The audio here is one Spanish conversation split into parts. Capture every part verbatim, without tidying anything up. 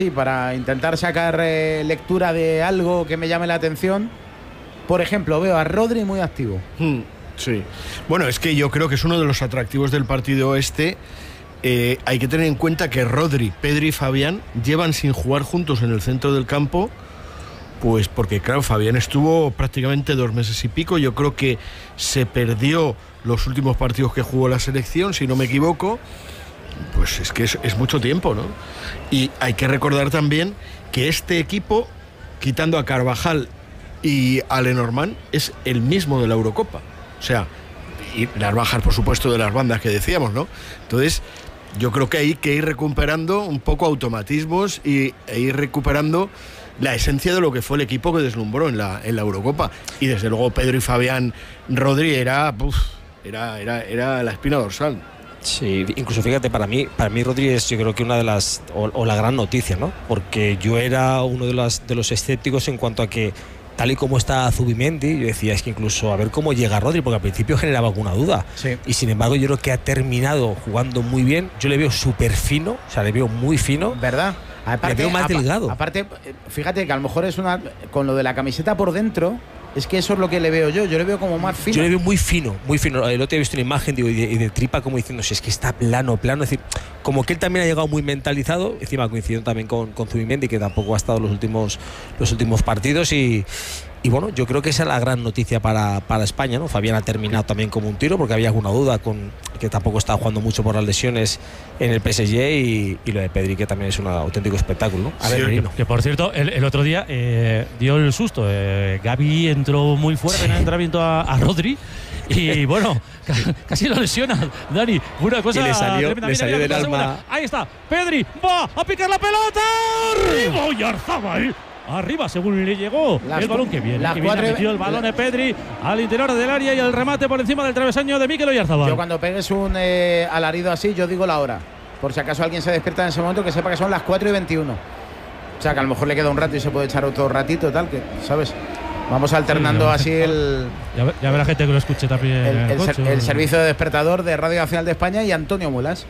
Sí, para intentar sacar eh, lectura de algo que me llame la atención. Por ejemplo, veo a Rodri muy activo. Hmm, sí. Bueno, es que yo creo que es uno de los atractivos del partido este. Eh, hay que tener en cuenta que Rodri, Pedri y Fabián llevan sin jugar juntos en el centro del campo, pues porque claro, Fabián estuvo prácticamente dos meses y pico. Yo creo que se perdió los últimos partidos que jugó la selección, si no me equivoco. Pues es que es, es mucho tiempo, ¿no? Y hay que recordar también que este equipo, quitando a Carvajal y a Lenormand, es el mismo de la Eurocopa. O sea, y las bajas, por supuesto, de las bandas que decíamos, ¿no? Entonces, yo creo que hay que ir recuperando un poco automatismos y, e ir recuperando la esencia de lo que fue el equipo que deslumbró en la, en la Eurocopa. Y desde luego Pedro y Fabián Rodri era, uf, era, era, era la espina dorsal. Sí, incluso fíjate, para mí, para mí Rodri es, yo creo que una de las, o, o la gran noticia, ¿no? Porque yo era uno de, las, de los escépticos en cuanto a que, tal y como está Zubimendi, yo decía, es que incluso a ver cómo llega Rodri, porque al principio generaba alguna duda. Sí. Y sin embargo, yo creo que ha terminado jugando muy bien. Yo le veo súper fino, o sea, le veo muy fino. ¿Verdad? Aparte, le veo más delgado. Aparte, fíjate que a lo mejor es una. Con lo de la camiseta por dentro. Es que eso es lo que le veo yo, yo le veo como más fino. Yo le veo muy fino, muy fino. El otro día he visto una imagen, digo, y de, y de tripa como diciendo, si es que está plano, plano. Es decir, como que él también ha llegado muy mentalizado, encima coincidiendo también con, con Zubimendi, que tampoco ha estado los últimos, los últimos partidos. Y, y bueno, yo creo que esa es la gran noticia para, para España, ¿no? Fabián ha terminado también como un tiro, porque había alguna duda con que tampoco estaba jugando mucho por las lesiones en el P S G, y, y lo de Pedri, que también es un auténtico espectáculo, ¿no? A Sí, ver, que, que por cierto, el, el otro día eh, dio el susto. Eh, Gavi entró muy fuerte sí. en el entrenamiento a, a Rodri y bueno, casi lo lesiona, Dani. Una cosa y le salió, tremenda. le Mira, salió mira, del alma. Segunda. Ahí está, Pedri va a picar la pelota. Arriba Oyarzabal. Arriba, según le llegó las el balón que viene. Que viene metió el balón de Pedri al interior del área y el remate por encima del travesaño de Mikel Oyarzabal. Yo cuando pegues un eh, alarido así, yo digo la hora. Por si acaso alguien se despierta en ese momento, que sepa que son las cuatro y veintiuno. O sea, que a lo mejor le queda un rato y se puede echar otro ratito, tal, que, ¿sabes? Vamos alternando sí, así el. Ya, ve, ya verá gente que lo escuche también. El, el, el, coche, ser, el servicio de despertador de Radio Nacional de España y Antonio Muelas.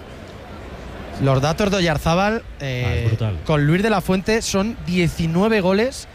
Los datos de Oyarzabal eh, ah, con Luis de la Fuente son diecinueve goles,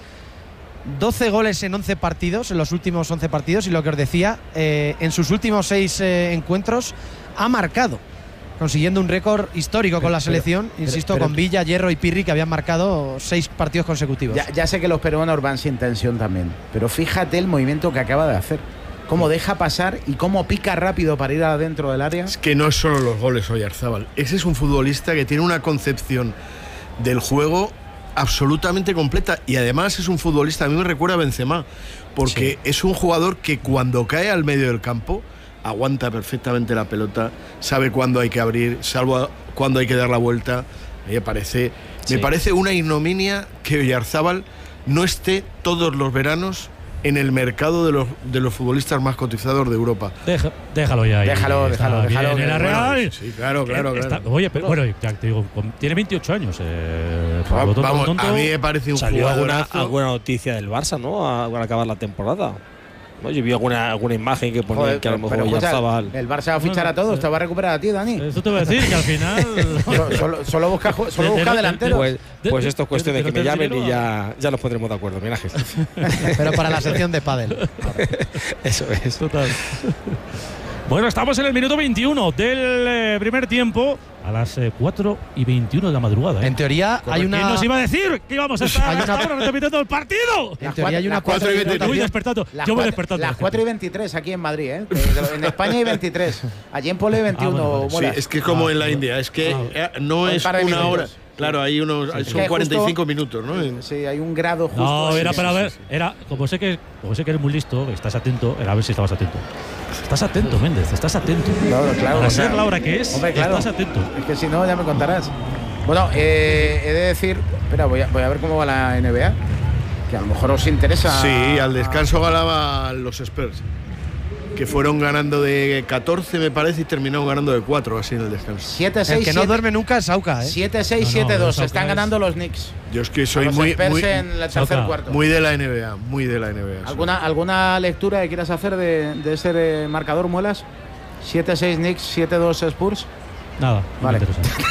doce goles en once partidos, en los últimos once partidos, y lo que os decía, eh, en sus últimos seis eh, encuentros ha marcado, consiguiendo un récord histórico pero, con la selección, pero, insisto, pero, pero, con Villa, Hierro y Pirri, que habían marcado seis partidos consecutivos. Ya, ya sé que los peruanos van sin tensión también, pero fíjate el movimiento que acaba de hacer. Cómo deja pasar y cómo pica rápido para ir adentro del área. Es que no es solo los goles, Oyarzabal. Ese es un futbolista que tiene una concepción del juego absolutamente completa, y además es un futbolista, a mí me recuerda a Benzema, porque sí. es un jugador que cuando cae al medio del campo aguanta perfectamente la pelota, sabe cuándo hay que abrir, salvo cuándo hay que dar la vuelta. Me parece, sí. me parece una ignominia que Oyarzabal no esté todos los veranos en el mercado de los, de los futbolistas más cotizados de Europa. Deja, déjalo ya. Ahí. Déjalo, déjalo, déjalo. En la Real. Bueno, sí, claro, claro, está, claro. Oye, pero bueno, ya te digo, tiene veintiocho años. Eh, Va, tonto, vamos, tonto. a mí me parece un Salió alguna, jugadorazo. alguna noticia del Barça, ¿no? A, a acabar la temporada. ¿No? Yo vi alguna, alguna imagen que ponía Joder, que a lo mejor ya estaba. El Barça va a fichar a todos, te va a recuperar a ti, Dani. Eso te voy a decir, que al final. solo, solo, solo busca, solo busca delanteros. Pues, pues esto es cuestión de que me llamen y ya, ya nos pondremos de acuerdo. Homenajes. Pero para la sección de pádel. Eso es. Total. Bueno, estamos en el minuto veintiuno del eh, primer tiempo, a las eh, cuatro y veintiuno de la madrugada. ¿eh? En teoría hay una. ¿Quién nos iba a decir que íbamos a estar una... hasta ahora repitiendo el partido? En teoría hay una cuatro y veintitrés. Yo voy despertando. Yo voy despertando. Las cuatro y veintitrés aquí en Madrid, ¿eh? En España hay veintitrés. Allí en Pole veintiuno. Ah, bueno, vale. Sí, es que es como ah, en la India, es que ah, no es un una hora. Claro, hay unos, sí, son cuarenta y cinco minutos, ¿no? Sí, hay un grado justo. No, era así, para sí, ver, sí. era, como sé que como sé que eres muy listo, estás atento, era a ver si estabas atento. Estás atento, Méndez, estás atento. Claro, claro. Para ser la hora que es, hombre, claro. Estás atento. Es que si no, ya me contarás. Bueno, eh, he de decir, espera, voy a, voy a ver cómo va la N B A, que a lo mejor os interesa. Sí, al descanso ganaban los Spurs, que fueron ganando de catorce, me parece, y terminaron ganando de cuatro, así en el descanso. siete seis. El que no duerme nunca es Sauca, ¿eh? siete seis, siete dos. Están ganando los Knicks. Yo es que soy los muy, Spurs muy, en el tercer cuarto. muy de la N B A, muy de la N B A. ¿Alguna, ¿Alguna lectura que quieras hacer de, de ese marcador, Muelas? siete seis Knicks, siete dos Spurs. Nada, vale.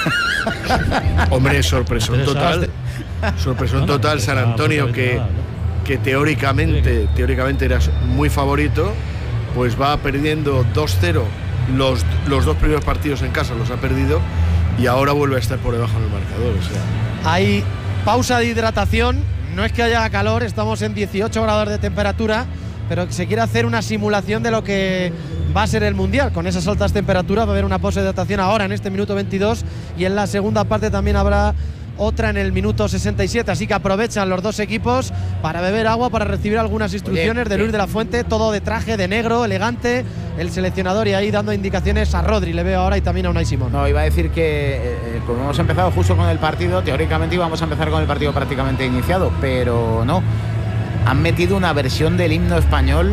Hombre, sorpresón total. Sorpresón total, San Antonio, que, que teóricamente, teóricamente era muy favorito, pues va perdiendo dos cero. Los, los dos primeros partidos en casa los ha perdido y ahora vuelve a estar por debajo del marcador. O sea. Hay pausa de hidratación. No es que haya calor, estamos en dieciocho grados de temperatura, pero se quiere hacer una simulación de lo que va a ser el Mundial. Con esas altas temperaturas va a haber una pausa de hidratación ahora en este minuto veintidós y en la segunda parte también habrá otra en el minuto sesenta y siete. Así que aprovechan los dos equipos para beber agua, para recibir algunas instrucciones Oye, de Luis de la Fuente, todo de traje, de negro, elegante, el seleccionador y ahí dando indicaciones a Rodri, le veo ahora, y también a Unai Simón. No, iba a decir que eh, como hemos empezado justo con el partido, teóricamente íbamos a empezar con el partido prácticamente iniciado, pero no. Han metido una versión del himno español,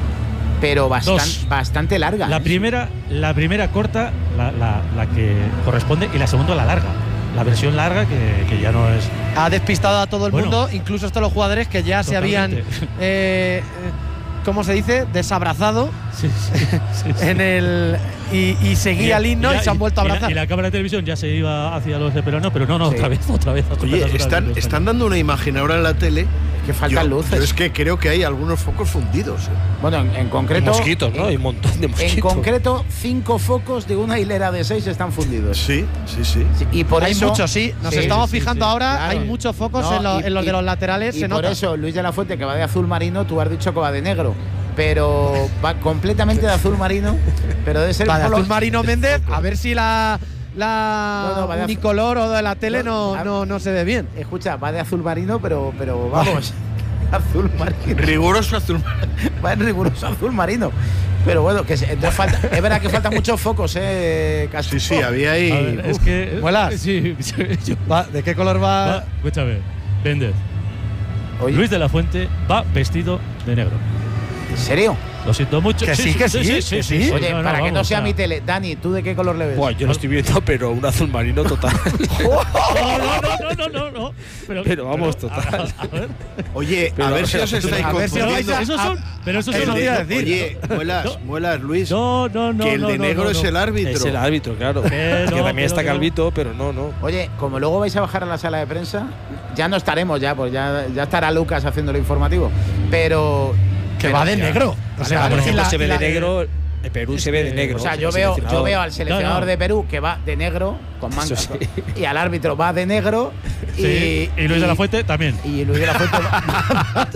pero bastan, bastante larga. La ¿eh? primera, la primera corta, la, la, la que corresponde, y la segunda la larga. La versión larga que, que ya no es. Ha despistado a todo el bueno, mundo, incluso hasta los jugadores que ya totalmente. se habían, eh, ¿cómo se dice? Desabrazado sí, sí, sí, sí. en el y, y seguía el himno y, y, y se han vuelto a abrazar. Y la, y la cámara de televisión ya se iba hacia los de peruanos, pero no, no, sí. otra vez, otra vez. Otra Oye, vez están, están dando una imagen ahora en la tele. Que faltan yo, luces. Yo es que creo que hay algunos focos fundidos. ¿eh? Bueno, en, en concreto. Y mosquitos, ¿no? Hay un montón de mosquitos. En concreto, cinco focos de una hilera de seis están fundidos. Sí, sí, sí. sí y por hay eso, muchos, sí. Nos sí, estamos sí, fijando sí, ahora. claro. Hay muchos focos no, en, lo, y, en los y, de los laterales. Y se por nota. eso, Luis de la Fuente, que va de azul marino, tú has dicho que va de negro. Pero va completamente de azul marino. Pero debe ser va de color, azul marino Méndez. A ver si la. La no, no, unicolor o de la tele no, no, no, no se ve bien. Escucha, va de azul marino, pero, pero vamos. Azul marino. Riguroso azul marino. Va en riguroso azul marino. Pero bueno, que se, entonces falta, es verdad que faltan muchos focos, ¿eh? Sí, sí, había ahí. Ver, es que. ¿Muelas? Sí, yo, va, ¿de qué color va? va escúchame, Méndez. Luis de la Fuente va vestido de negro. ¿En serio? Lo siento mucho. Que sí, que sí, sí, sí, sí, sí. Oye, no, no, para vamos, que no sea ya. mi tele. Dani, ¿tú de qué color le ves? Buah, yo lo estoy viendo, pero un azul marino total. no, no, no, no, no, no. Pero, pero vamos, pero, total. A, a ver. Oye, pero a ver si os estáis confundiendo. Esos son, pero eso no son de, decir. Oye, muelas, no, muelas, Luis. No, no, no. Que el no, de no, negro no, es no. el árbitro. Es el árbitro, claro. Que, que no, también está que calvito, no. pero no, no. Oye, como luego vais a bajar a la sala de prensa, ya no estaremos ya, pues ya, ya estará Lucas haciendo lo informativo. Pero. Que pero va de ya. negro. O sea, vale, por ejemplo, la, se ve la, de negro. El Perú es se ve de que, negro. O sea, yo veo, yo veo al seleccionador no, no. de Perú que va de negro, con manga, sí. y al árbitro va de negro. Y, sí, y Luis y, de la Fuente también. Y Luis de la Fuente va,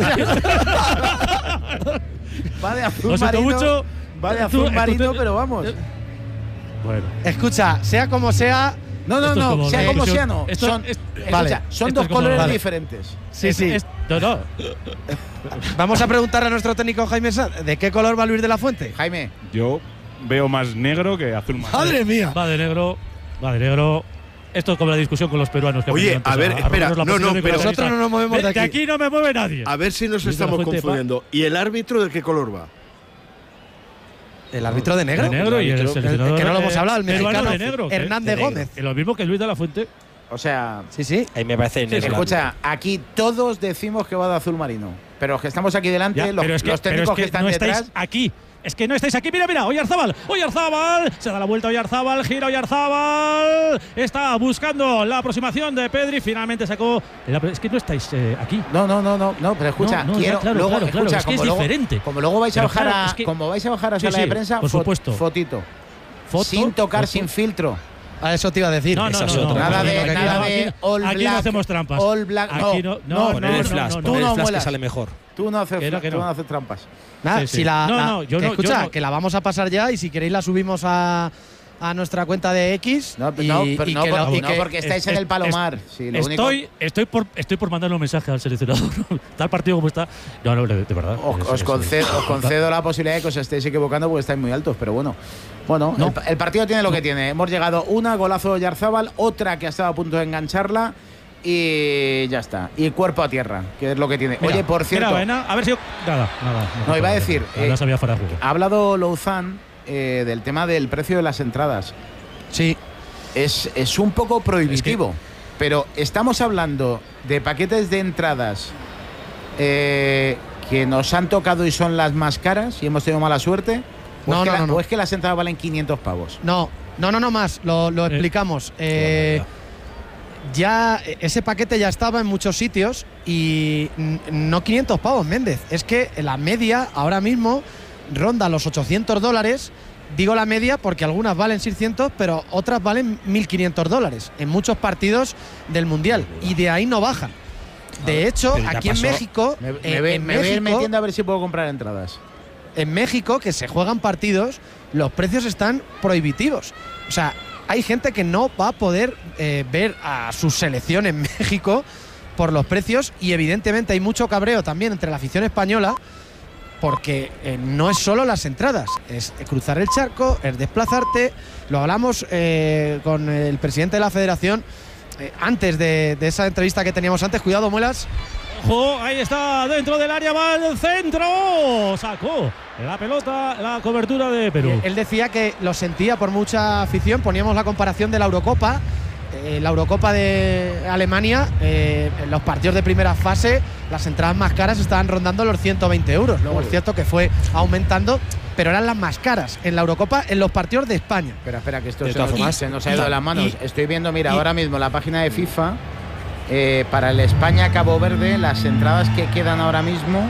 va de azul Lo siento marino. mucho. Va de azul Tú- marino, tú- pero vamos. Bueno. Escucha, sea como sea. No, no, Esto es no, como sea la como discusión. sea, no. Esto- son, es- escucha, vale. son Esto dos es como- colores vale. diferentes. Sí, Es- sí. es- no, no. Vamos a preguntarle a nuestro técnico Jaime Sanz, ¿de qué color va Luis de la Fuente? Jaime. Yo veo más negro que azul marino. ¡Madre mía! Va de negro. Va de negro. Esto es como la discusión con los peruanos. Que Oye, han venido antes a ver, espera, rompernos la no, no, posición y pero con la nosotros no nos movemos de de aquí. De aquí no me mueve nadie. A ver si nos Luis de la estamos Fuente confundiendo. ¿Y el árbitro de qué color va? El árbitro de negro. De negro y el El- seleccionador. el que no lo hemos eh, hablado, el peruano mexicano de negro. que- Hernández que- Gómez. que lo mismo que Luis de la Fuente. O sea, Sí, sí. Ahí me parece negro. escucha, aquí todos decimos que va de azul marino. Pero los que estamos aquí delante, Ya, los, pero es que, los pero técnicos es que que están no detrás. estáis aquí. Es que no estáis aquí. Mira, mira, Oyarzábal. Oyarzábal. Se da la vuelta Oyarzábal. Gira Oyarzábal. Está buscando la aproximación de Pedri. Finalmente sacó. Es que no estáis eh, aquí. No, no, no, no, no, pero escucha, No, no, ya, quiero claro, luego, claro, claro, escucha, es que como es luego, diferente. como luego vais a Pero bajar claro, a, es que- como vais a bajar a Sí, sala sí, de prensa, por fo- supuesto. fotito, Foto, sin tocar, foto. sin filtro. A eso te iba a decir. No, no, Esa no, es no, otra. Nada no, de, no, nada no, de aquí, all aquí black. no hacemos trampas. All black. Aquí no, no, no, no, Poner no, el no, flash, no, poner tú el no flash que muelas. sale mejor. Tú no haces, Que no, que tú no. no haces trampas. Nada, Sí, sí. si la, No, la- no, yo que no, escucha, yo no. que la vamos a pasar ya y si queréis la subimos a, a nuestra cuenta de X. No, y, no, pero y no, que por- lo- y no, que- porque estáis en es- el Palomar. Sí, lo Estoy, único, estoy, por, estoy por mandarle un mensaje al seleccionador. Tal partido como está. No, no, de, de verdad. os, Es- os es- concedo, os concedo la posibilidad de que os estéis equivocando porque estáis muy altos, pero bueno. Bueno, No. el, el partido tiene lo que tiene. Hemos llegado una, golazo de Yarzábal, otra que ha estado a punto de engancharla y ya está. Y cuerpo a tierra, que es lo que tiene. Mira, Oye, por cierto, mira, Baena, a ver si. Nada, nada. No, iba a decir, Nada, eh, no sabía fuera de juego. ha hablado Louzán eh, del tema del precio de las entradas. Sí. Es, es un poco prohibitivo, pero estamos hablando de paquetes de entradas eh, que nos han tocado y son las más caras y hemos tenido mala suerte. ¿O, No, es, que no, la- no, no. o es que las entradas valen quinientos pavos? No, No, no, no más, lo, lo eh. explicamos. Eh, ya ese paquete ya estaba en muchos sitios y no quinientos pavos, Méndez. Es que la media ahora mismo ronda los ochocientos dólares. Digo la media porque algunas valen seiscientos, pero otras valen mil quinientos dólares en muchos partidos del Mundial. Y de ahí no bajan. De hecho, aquí en México… Me, me, ve, en me México, voy metiendo a ver si puedo comprar entradas. En México, que se juegan partidos, los precios están prohibitivos. O sea, hay gente que no va a poder eh, ver a su selección en México por los precios y evidentemente hay mucho cabreo también entre la afición española porque eh, no es solo las entradas, es cruzar el charco, es desplazarte. Lo hablamos eh, con el presidente de la federación eh, antes de, de esa entrevista que teníamos antes. Cuidado, Muelas. Ojo, ahí está, dentro del área, va el centro. Sacó la pelota, la cobertura de Perú. Él decía que lo sentía por mucha afición. Poníamos la comparación de la Eurocopa. Eh, la Eurocopa de Alemania, eh, en los partidos de primera fase, las entradas más caras estaban rondando los ciento veinte euros. Luego es cierto que fue aumentando, pero eran las más caras en la Eurocopa en los partidos de España. Espera, espera, que esto se nos, y, se nos ha ido de las manos. Y, Estoy viendo, mira, y, ahora mismo la página de FIFA. Eh, para el España-Cabo Verde, las entradas que quedan ahora mismo,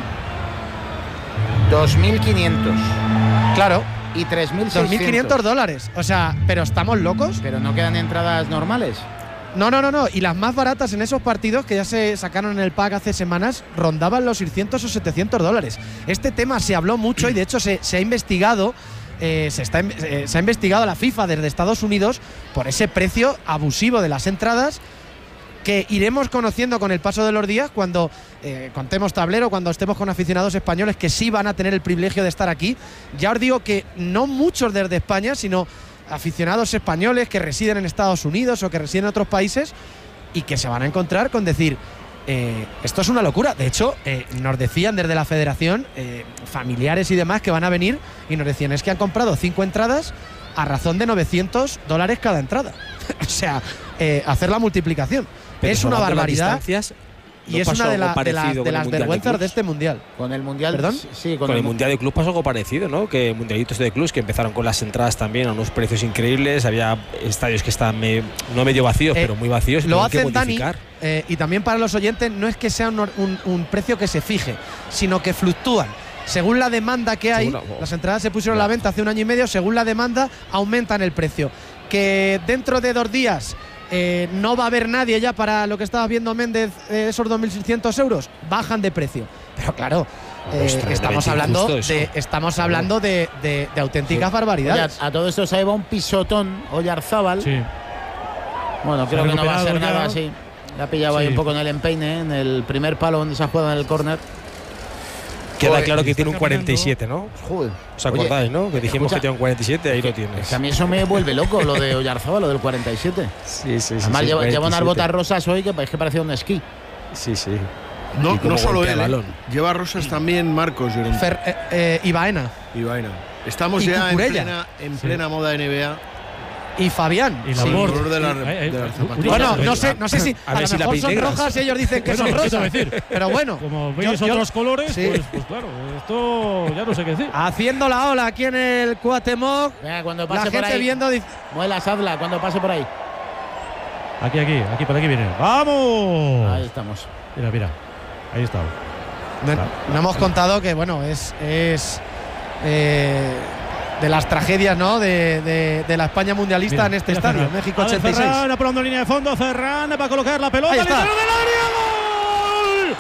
dos mil quinientos. Claro. Y tres mil seiscientos. dos mil quinientos dólares. O sea, ¿pero estamos locos? Pero no quedan entradas normales. No, no, no, no. Y las más baratas en esos partidos que ya se sacaron en el pack hace semanas rondaban los seiscientos o setecientos dólares. Este tema se habló mucho y de hecho se, se ha investigado. Eh, se, está, eh, se ha investigado a la FIFA desde Estados Unidos por ese precio abusivo de las entradas, que iremos conociendo con el paso de los días cuando eh, contemos tablero, cuando estemos con aficionados españoles que sí van a tener el privilegio de estar aquí. Ya os digo que no muchos desde España, sino aficionados españoles que residen en Estados Unidos o que residen en otros países y que se van a encontrar con decir, eh, esto es una locura. De hecho, eh, nos decían desde la federación, eh, familiares y demás que van a venir y nos decían, es que han comprado cinco entradas a razón de novecientos dólares cada entrada. O sea, eh, hacer la multiplicación. Pero es una barbaridad y es una de, la, de, la, de las vergüenzas de, de este mundial. Con el mundial, ¿perdón? Sí, con, con el, el mundial de club pasó algo parecido, ¿no? Que mundialitos de clubs que empezaron con las entradas también a unos precios increíbles. Había estadios que estaban me, no medio vacíos, eh, pero muy vacíos. Lo hacen, Dani, eh, y también para los oyentes no es que sea un, un, un precio que se fije, sino que fluctúan. Según la demanda que hay, según, oh, las entradas se pusieron a la venta hace un año y medio. Según la demanda, aumentan el precio. Que dentro de dos días Eh, no va a haber nadie ya para lo que estabas viendo, Méndez, eh, esos dos mil seiscientos euros, bajan de precio. Pero claro, eh, estamos hablando de estamos hablando de, de, de auténticas sí. barbaridades. Oye, a todo esto se lleva un pisotón Oyarzábal. Sí. Bueno, creo que no va a ser nada así. Le ha pillado sí. ahí un poco en el empeine, en el primer palo donde se ha jugado en el córner. Queda Joder, claro que tiene un cuarenta y siete, ¿no? Joder. ¿Os acordáis, no? Que dijimos escucha, que tiene un cuarenta y siete, ahí lo tienes. Que a mí eso me vuelve loco, lo de Oyarzábal, lo del cuarenta y siete. Sí, sí, sí. Además, sí, lleva, lleva unas botas rosas hoy que, es que parecía un esquí. Sí, sí. No, no solo él, ¿eh? Lleva rosas también Marcos. Fer, eh, eh, y Baena. Y Baena. Estamos y ya en plena, en plena sí. moda N B A. Y Fabián. Y la sí. de la, de la bueno, no sé, no sé si a, a, a lo si mejor son negras. Rojas y ellos dicen que son rosas. Pero bueno, como veis yo, otros yo, colores, sí. pues, pues claro, esto ya no sé qué decir. Haciendo la ola aquí en el Cuauhtémoc. Venga, cuando pase la por gente ahí, viendo. Muelas, hazla cuando pase por ahí. Aquí, aquí, aquí, por aquí viene. ¡Vamos! Ahí estamos. Mira, mira. Ahí está. No, no hemos contado que, bueno, es. es eh, de las tragedias, ¿no? De, de, de la España mundialista mira, en este estadio, Ferran. México ochenta y seis. Ferran apurando línea de fondo, Ferran va a colocar la pelota al interior del área. ¡Gol!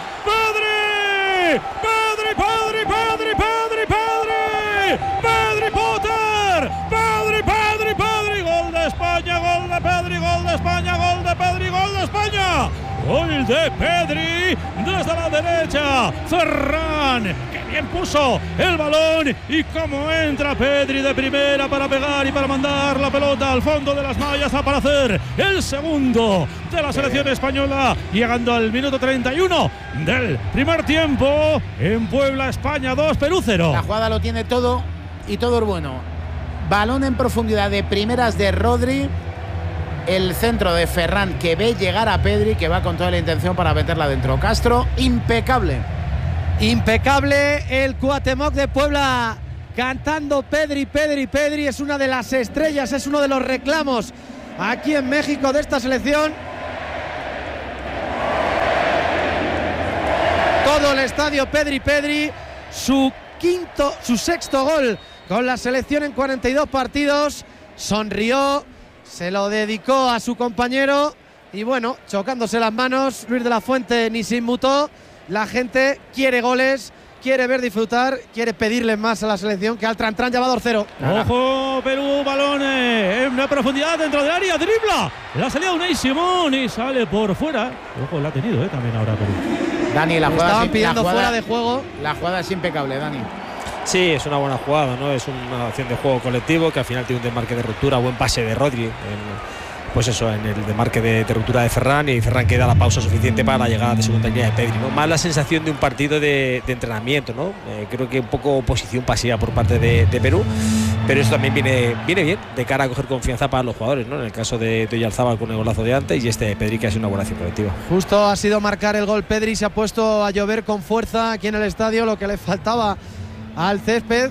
¡Pedri! ¡Pedri, Pedri, Pedri, Pedri, Pedri! ¡Pedri Potter! ¡Pedri, Pedri, Pedri! ¡Gol de España, gol de Pedri, gol de España, gol de Pedri, gol de España! Gol de Pedri desde la derecha. Ferran, que bien puso el balón. Y cómo entra Pedri de primera para pegar y para mandar la pelota al fondo de las mallas para hacer el segundo de la selección española. Llegando al minuto treinta y uno del primer tiempo. En Puebla, España dos, Perú cero. La jugada lo tiene todo y todo es bueno. Balón en profundidad de primeras de Rodri. El centro de Ferran, que ve llegar a Pedri, que va con toda la intención para meterla dentro. Castro, impecable. Impecable el Cuauhtémoc de Puebla cantando Pedri, Pedri, Pedri. Es una de las estrellas, es uno de los reclamos aquí en México de esta selección. Todo el estadio Pedri, Pedri. Su quinto, su sexto gol con la selección en cuarenta y dos partidos. Sonrió, se lo dedicó a su compañero y bueno, chocándose las manos, Luis de la Fuente ni se inmutó. La gente quiere goles, quiere ver disfrutar, quiere pedirle más a la selección, que al Tran Tran lleva dos cero. Ojo, Perú, balón eh, en una profundidad dentro del área, dribla la salida de Unai Simón y sale por fuera. Ojo, la ha tenido eh, también ahora Perú. Dani, la jugada estaban es, pidiendo la jugada, fuera de juego. La jugada es impecable, Dani. Sí, es una buena jugada, ¿no? Es una acción de juego colectivo que al final tiene un desmarque de ruptura, buen pase de Rodri, en, pues eso, en el desmarque de, de ruptura de Ferran, y Ferran que da la pausa suficiente para la llegada de segunda línea de Pedri, ¿no? Más la sensación de un partido de, de entrenamiento, ¿no? Eh, creo que un poco posición pasiva por parte de, de Perú, pero eso también viene, viene bien de cara a coger confianza para los jugadores, ¿no? En el caso de Oyarzábal con el golazo de antes y este de Pedri que ha sido una buena acción colectiva. Justo ha sido marcar el gol Pedri, se ha puesto a llover con fuerza aquí en el estadio, lo que le faltaba al césped.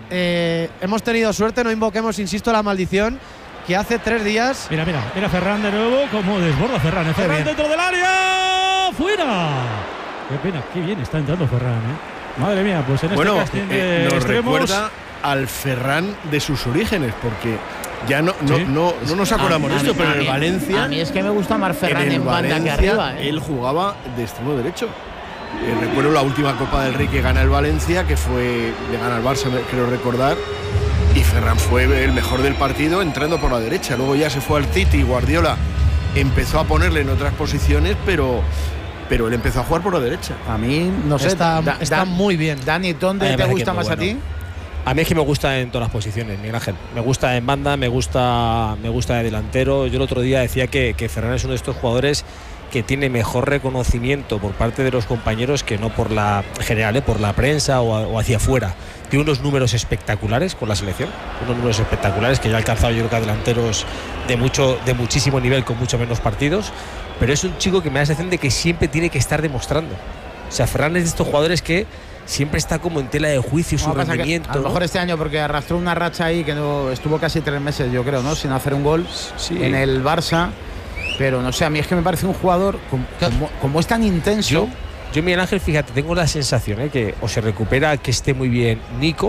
Eh, hemos tenido suerte, no invoquemos, insisto, la maldición que hace tres días. Mira, mira, mira Ferran de nuevo, como desborda Ferran. ¿eh? Ferran dentro del área, fuera. Qué pena, qué bien está entrando Ferran, ¿eh? Madre mía, pues en bueno, este casting eh, de nos extremos recuerda al Ferran de sus orígenes, porque ya no, no, ¿Sí? no, no nos acordamos de esto, pero en el Valencia. A mí es que me gusta más Ferran en, en banda que arriba. ¿eh? Él jugaba de extremo derecho. Eh, recuerdo la última Copa del Rey que gana el Valencia, que fue le gana al Barça, creo recordar, y Ferran fue el mejor del partido entrando por la derecha. Luego ya se fue al City y Guardiola empezó a ponerle en otras posiciones, pero pero él empezó a jugar por la derecha. A mí, no sé, está, da, está da, muy bien. Dani, ¿dónde Ay, te gusta que más bueno. a ti? A mí es que me gusta en todas las posiciones, Miguel Ángel. Me gusta en banda, me gusta, me gusta de delantero. Yo el otro día decía que, que Ferran es uno de estos jugadores que tiene mejor reconocimiento por parte de los compañeros que no por la en general, ¿eh? por la prensa o, o hacia afuera. Tiene unos números espectaculares con la selección, unos números espectaculares que ya ha alcanzado yo creo que a delanteros de mucho, de muchísimo nivel con mucho menos partidos, pero es un chico que me da la sensación de que siempre tiene que estar demostrando. O sea, Ferran es de estos jugadores que siempre está como en tela de juicio su rendimiento. A lo mejor ¿no? este año, porque arrastró una racha ahí que no estuvo casi tres meses, yo creo, ¿no? Sin hacer un gol sí. en el Barça. Pero no sé, a mí es que me parece un jugador como, como, como es tan intenso. Yo, yo, Miguel Ángel, fíjate, tengo la sensación ¿eh? que o se recupera, que esté muy bien Nico,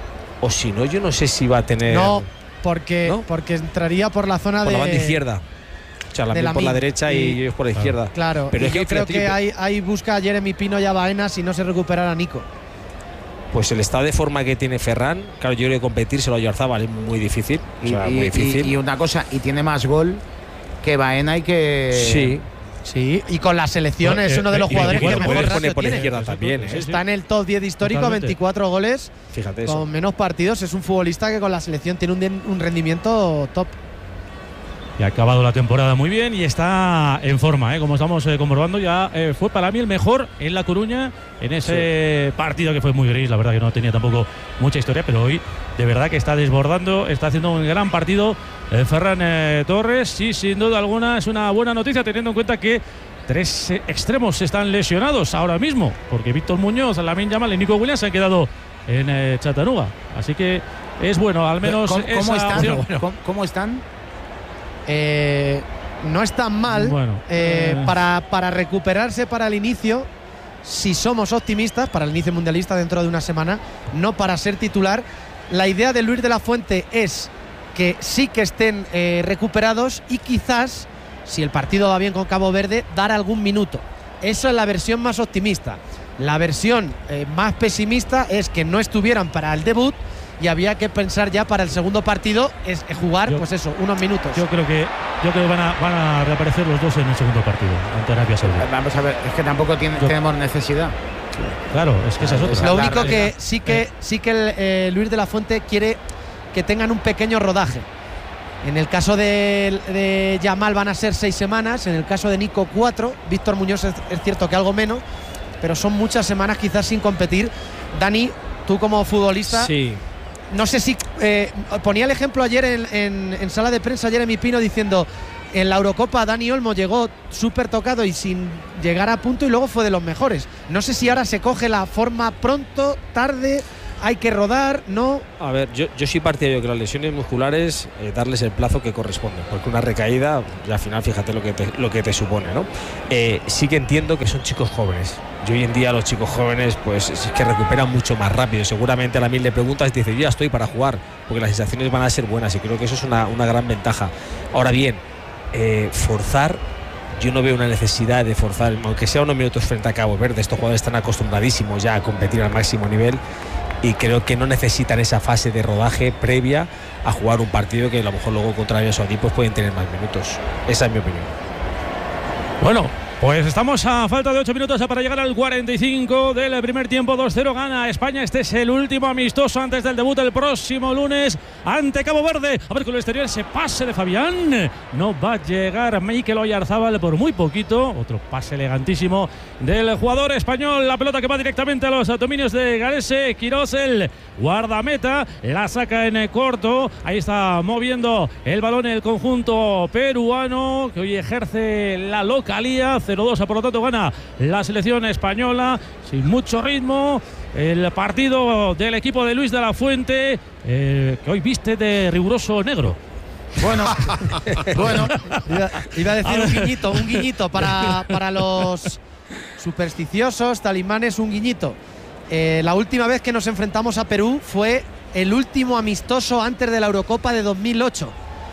o si no, yo no sé si va a tener. No, porque, ¿no? porque entraría por la zona por de la banda izquierda. O sea, la, la por la Min, derecha y, y ellos por la claro. izquierda. Claro, pero y es que yo creo fíjate, que ahí, ahí busca a Jeremy Pino y a Baena si no se recuperara Nico. Pues el estado de forma que tiene Ferran, claro, yo creo que competir se lo Oyarzábal es muy difícil. O sea, y, muy difícil. Y, y una cosa, y tiene más gol que Baena y que. Sí. Sí, y con la selección es uno de los y jugadores que veinticuatro mejor puede poner ratio por la tiene. izquierda también. ¿eh? Está en el top diez histórico, Totalmente. veinticuatro goles, Fíjate eso. con menos partidos. Es un futbolista que con la selección tiene un, un rendimiento top. Y ha acabado la temporada muy bien y está en forma, ¿eh? Como estamos eh, comprobando, ya eh, fue para mí el mejor en La Coruña en ese sí. partido que fue muy gris, la verdad que no tenía tampoco mucha historia, pero hoy de verdad que está desbordando, está haciendo un gran partido eh, Ferran eh, Torres, y sin duda alguna es una buena noticia teniendo en cuenta que tres eh, extremos están lesionados ahora mismo, porque Víctor Muñoz, Lamine Yamal y Nico Williams se han quedado en eh, Chattanooga, así que es bueno, al menos ¿Cómo, esa cómo están? opción. ¿Cómo, cómo están? Eh, no es tan mal. Bueno, eh, eh. para, para recuperarse para el inicio, si somos optimistas, para el inicio mundialista dentro de una semana, no para ser titular. La idea de Luis de la Fuente es que sí que estén eh, recuperados y quizás, si el partido va bien con Cabo Verde, dar algún minuto. Esa es la versión más optimista. La versión eh, más pesimista es que no estuvieran para el debut y había que pensar ya para el segundo partido es jugar, yo, pues eso, unos minutos. Yo creo que yo creo que van a, van a reaparecer los dos en el segundo partido ante Arabia Saudí. Vamos a ver, es que tampoco tiene, yo, tenemos necesidad. Claro, es que esa es otra. Lo único que sí que sí que el, eh, Luis de la Fuente quiere que tengan un pequeño rodaje. En el caso de, de Yamal van a ser seis semanas, en el caso de Nico cuatro, Víctor Muñoz es, es cierto que algo menos, pero son muchas semanas quizás sin competir. Dani, tú como futbolista, sí. no sé si eh, ponía el ejemplo ayer en, en, en sala de prensa Jeremy Pino diciendo en la Eurocopa Dani Olmo llegó súper tocado y sin llegar a punto y luego fue de los mejores. No sé si ahora se coge la forma pronto, tarde. hay que rodar, ¿no? A ver, yo, yo soy partidario que las lesiones musculares eh, darles el plazo que corresponde, porque una recaída, y al final fíjate lo que te, lo que te supone, ¿no? Eh, sí que entiendo que son chicos jóvenes. Y hoy en día los chicos jóvenes pues es que recuperan mucho más rápido. Seguramente a la mil le preguntas y te dice, yo ya estoy para jugar, porque las sensaciones van a ser buenas y creo que eso es una, una gran ventaja. Ahora bien, eh, forzar, yo no veo una necesidad de forzar, aunque sea unos minutos frente a Cabo Verde. Estos jugadores están acostumbradísimos ya a competir al máximo nivel y creo que no necesitan esa fase de rodaje previa a jugar un partido que a lo mejor luego contra ellos o equipos pueden tener más minutos. Esa es mi opinión. Bueno, pues estamos a falta de ocho minutos para llegar al cuarenta y cinco del primer tiempo. Dos cero gana España. Este es el último amistoso antes del debut el próximo lunes ante Cabo Verde. A ver, con el exterior ese pase de Fabián. No va a llegar Mikel Oyarzábal por muy poquito. Otro pase elegantísimo del jugador español. La pelota que va directamente a los dominios de Galese. Quirós, el guardameta, la saca en corto. Ahí está moviendo el balón el conjunto peruano, que hoy ejerce la localía. cero dos, por lo tanto gana la selección española sin mucho ritmo. El partido del equipo de Luis de la Fuente, eh, que hoy viste de riguroso negro. Bueno, bueno, iba, iba a decir a un guiñito, un guiñito para, para los supersticiosos, talismanes, un guiñito. Eh, la última vez que nos enfrentamos a Perú fue el último amistoso antes de la Eurocopa de dos mil ocho.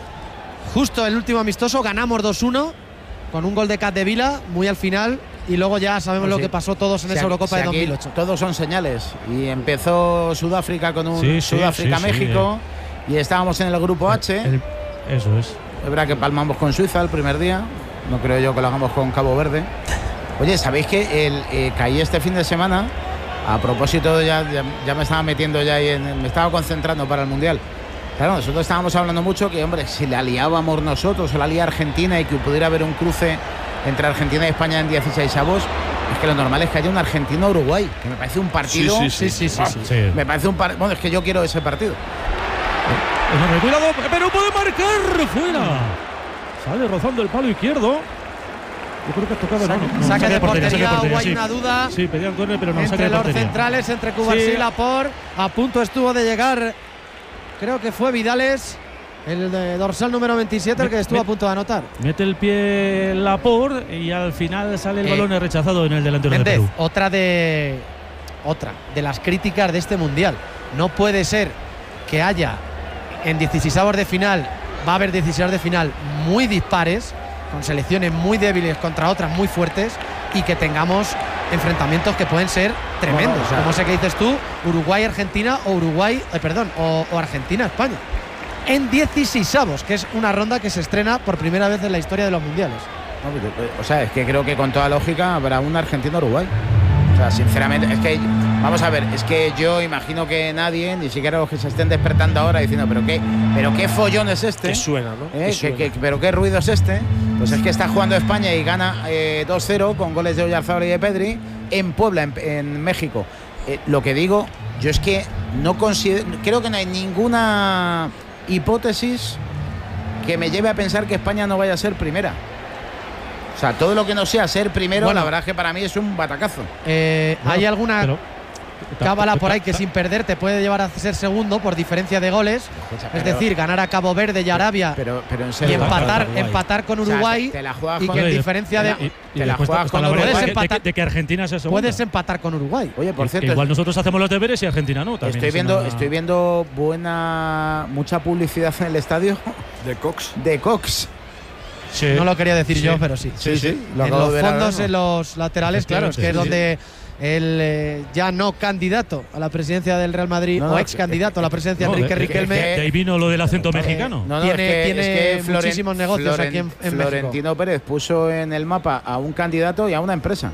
Justo el último amistoso, ganamos dos uno con un gol de Capdevila muy al final, y luego ya sabemos pues sí. lo que pasó todos en si esa Eurocopa si de dos mil ocho. Todos son señales, y empezó Sudáfrica con un sí, sí, Sudáfrica-México sí, sí, y estábamos en el grupo H. El, el, eso es. Es verdad que palmamos con Suiza el primer día, no creo yo que lo hagamos con Cabo Verde. Oye, ¿sabéis que el, eh, caí este fin de semana? A propósito, ya, ya, ya me estaba metiendo ya ahí, en, me estaba concentrando para el Mundial. Claro, nosotros estábamos hablando mucho que, hombre, si la liábamos nosotros o la lía Argentina y que pudiera haber un cruce entre Argentina y España en dieciséis avos, es que lo normal es que haya un Argentina-Uruguay, que me parece un partido. Sí, sí, sí. sí, sí, sí, sí. Me parece un partido. Bueno, es que yo quiero ese partido. Eh, cuidado, pero puede marcar fuera. Sale rozando el palo izquierdo. Yo creo que ha tocado Sa no, no, saque de portería, portería, portería hubo hay sí. una duda. Sí, pedían córner, pero no entre saque de los portería. centrales, entre Cubarsí sí. y Laporte. A punto estuvo de llegar, creo que fue Vidales, el de dorsal número veintisiete, el que estuvo met, a punto de anotar. Mete el pie Laporte y al final sale el eh, balón rechazado en el delantero Méndez, de Perú. Otra de, otra de las críticas de este Mundial. No puede ser que haya en dieciseisavos de final, va a haber dieciseisavos de final muy dispares, con selecciones muy débiles contra otras muy fuertes, y que tengamos enfrentamientos que pueden ser tremendos, bueno, o sea, como sé que dices tú, Uruguay-Argentina o Uruguay, eh, perdón, o, o Argentina-España en dieciseisavos, que es una ronda que se estrena por primera vez en la historia de los mundiales. No, o sea, es que creo que con toda lógica habrá un Argentina-Uruguay. O sea, sinceramente, es que, vamos a ver, es que yo imagino que nadie, ni siquiera los que se estén despertando ahora diciendo, pero qué, pero qué follón es este. Que suena, ¿no? ¿Eh? Que suena. Que, que, pero qué ruido es este. Pues es que está jugando España y gana eh, dos cero con goles de Oyarzábal y de Pedri en Puebla, en, en México. Eh, lo que digo, yo es que no considero, creo que no hay ninguna hipótesis que me lleve a pensar que España no vaya a ser primera. O sea, todo lo que no sea ser primero, bueno, la verdad es que para mí es un batacazo. Eh, no, ¿Hay alguna pero, cábala por ahí que sin perder te puede llevar a ser segundo por diferencia de goles? Pero, es decir, ganar a Cabo Verde y Arabia pero, pero en serio, y empatar, empatar con Uruguay, o sea, te, te la juegas y con que en diferencia de, y, y, y te la juegas con Uruguay, de, empatar, de, de que Argentina sea segundo. Puedes empatar con Uruguay. Oye, por cierto, que igual nosotros hacemos los deberes y Argentina no. Estoy viendo, una... estoy viendo buena, mucha publicidad en el estadio de Cox. De Cox. Sí. No lo quería decir sí. yo, pero sí. Sí, sí. sí. Lo en los fondos, en los laterales, claro, es que sí, es donde sí. el eh, ya no candidato a la presidencia del Real Madrid, no, o ex candidato a la presidencia no, Enrique de, Riquelme. De ahí vino lo del acento pero, mexicano. No, no, tiene es que, tiene es que muchísimos negocios Floren, aquí en, en Florentino México. Pérez puso en el mapa a un candidato y a una empresa.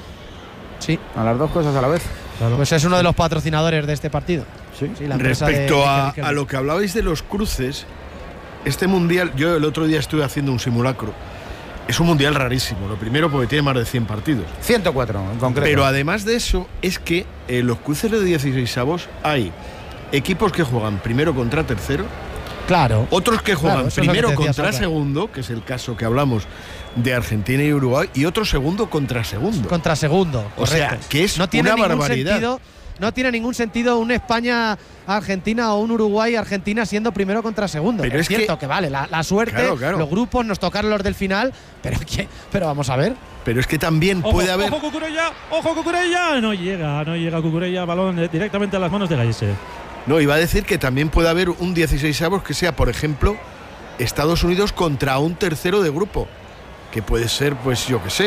Sí. A las dos cosas a la vez. Claro. Pues es uno de los patrocinadores de este partido. Sí. sí la Respecto de a, a lo que hablabais de los cruces, este mundial, yo el otro día estuve haciendo un simulacro. Es un mundial rarísimo. Lo primero porque tiene más de cien partidos. ciento cuatro en concreto. Pero además de eso, es que en los cruces de dieciseisavos hay equipos que juegan primero contra tercero. Claro. Otros que juegan claro, primero que contra Sandra. segundo, que es el caso que hablamos de Argentina y Uruguay, y otro segundo contra segundo. Contra segundo. O sea, que es no tiene una ningún barbaridad. Sentido, no tiene ningún sentido un España-Argentina o un Uruguay-Argentina siendo primero contra segundo. Pero es, es cierto que, que vale, la, la suerte, claro, claro. los grupos nos tocaron los del final, pero, ¿qué? pero vamos a ver. Pero es que también ojo, puede haber. ¡Ojo, Cucurella! ¡Ojo, Cucurella! No llega, no llega Cucurella, balón directamente a las manos de Gallese. No, iba a decir que también puede haber un dieciseisavos que sea, por ejemplo, Estados Unidos contra un tercero de grupo. Que puede ser, pues yo qué sé,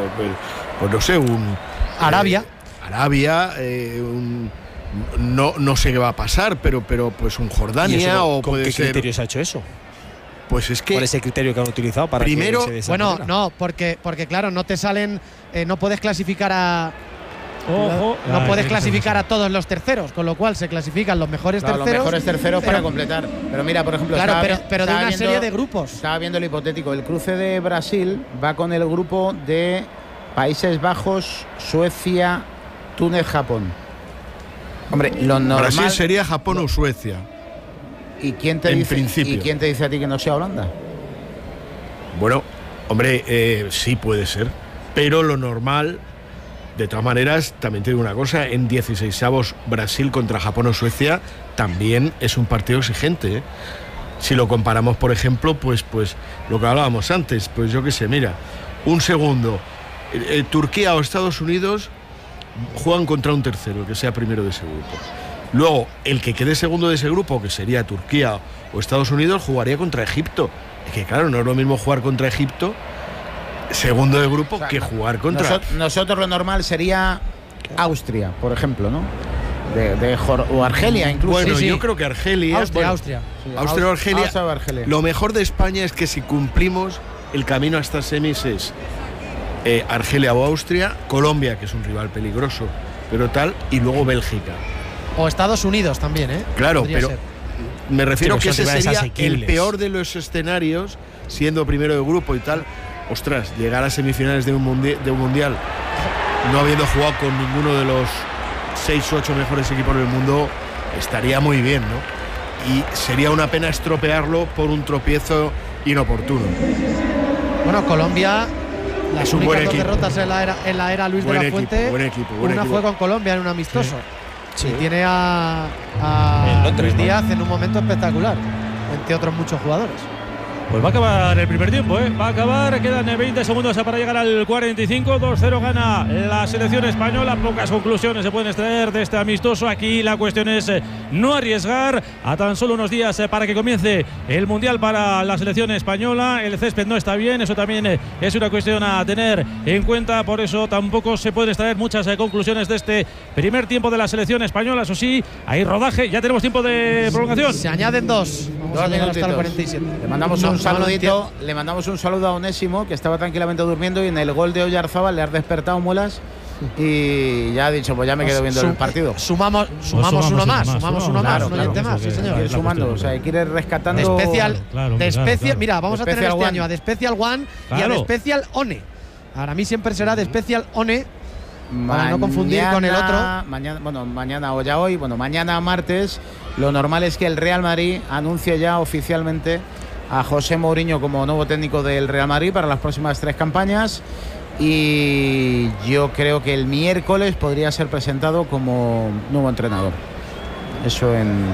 pues no sé, un. Arabia. Eh, Arabia, eh, un. No, no sé qué va a pasar, pero, pero pues un Jordania eso, o ¿con puede qué ser. criterio se ha hecho eso? Pues es que. ¿Cuál es el criterio que han utilizado para primero, que se dé esa Bueno, manera? no, porque, porque claro, no te salen, eh, no puedes clasificar a. Ojo, no Ay, puedes qué clasificar cosa. a todos los terceros, con lo cual se clasifican los mejores Claro, terceros. los mejores terceros pero- para completar. Pero mira, por ejemplo, Claro, estaba pero, vi- pero de estaba una viendo- serie de grupos. Estaba viendo el hipotético. El cruce de Brasil va con el grupo de Países Bajos, Suecia, Túnez, Japón. Hombre, lo normal. Brasil sería Japón o Suecia. ¿Y quién te en dice? principio. ¿Y quién te dice a ti que no sea Holanda? Bueno, hombre, eh, sí puede ser. Pero lo normal, de todas maneras, también te digo una cosa, en dieciseisavos Brasil contra Japón o Suecia también es un partido exigente, ¿eh? Si lo comparamos, por ejemplo, pues, pues lo que hablábamos antes, pues yo qué sé, mira, un segundo, eh, eh, Turquía o Estados Unidos juegan contra un tercero, que sea primero de ese grupo. Luego, el que quede segundo de ese grupo, que sería Turquía o Estados Unidos, jugaría contra Egipto. Es que claro, no es lo mismo jugar contra Egipto, segundo de grupo, O sea, que jugar contra… Nosotros, nosotros lo normal sería Austria, por ejemplo, ¿no? De, de Jor- o Argelia incluso. Bueno, Sí, sí. yo creo que Argelia… Austria, bueno, Austria. Sí, Austria o Argelia. Austria o Argelia. Lo mejor de España es que si cumplimos el camino hasta semis es eh, Argelia o Austria, Colombia, que es un rival peligroso, pero tal, y luego Bélgica. O Estados Unidos también, ¿eh? Claro, Podría pero ser. me refiero Sí, que pero son ese rivales sería el asequibles. peor de los escenarios, siendo primero de grupo y tal. Ostras, llegar a semifinales de un, mundi- de un mundial no habiendo jugado con ninguno de los seis o ocho mejores equipos del mundo estaría muy bien, ¿no? Y sería una pena estropearlo por un tropiezo inoportuno. Bueno, Colombia, las Es un únicas buen dos equipo. derrotas en la era, en la era Luis Buen de la equipo, Fuente. buen equipo, buen una equipo. fue con Colombia en un amistoso. Sí. Y tiene a, a En Londres, Luis ¿no? Díaz en un momento espectacular, entre otros muchos jugadores. Pues va a acabar el primer tiempo, ¿eh? Va a acabar, quedan veinte segundos para llegar al cuarenta y cinco. dos cero gana la selección española. Pocas conclusiones se pueden extraer de este amistoso. Aquí la cuestión es eh, no arriesgar a tan solo unos días eh, para que comience el Mundial para la selección española. El césped no está bien, eso también eh, es una cuestión a tener en cuenta. Por eso tampoco se pueden extraer muchas eh, conclusiones de este primer tiempo de la selección española. Eso sí, hay rodaje, ya tenemos tiempo de prolongación. Se añaden dos. Vamos Dos a llegar hasta el minutitos. cuarenta y siete. Le mandamos No, un no lo saludito, entiendo. le mandamos un saludo a Onésimo, que estaba tranquilamente durmiendo, y en el gol de Oyarzábal le has despertado muelas y ya ha dicho, pues ya me quedo viendo Sum- el partido. Sumamos, sumamos, sumamos uno uno más, más, sumamos sumamos, uno más, claro, un claro, oyente eso más, sí que- señor. Quiere es la sumando, cuestión, o sea, quiere De rescatando. especial, Claro, de claro, especial, claro. mira, vamos De a tener Special este One. año a de Special One y a Claro. de Special One. Ahora a mí siempre será de Special One, para no confundir con el otro. Mañana, bueno, mañana o ya hoy, bueno, mañana martes, lo normal es que el Real Madrid anuncie ya oficialmente a José Mourinho como nuevo técnico del Real Madrid para las próximas tres campañas, y yo creo que el miércoles podría ser presentado como nuevo entrenador. Eso en, en,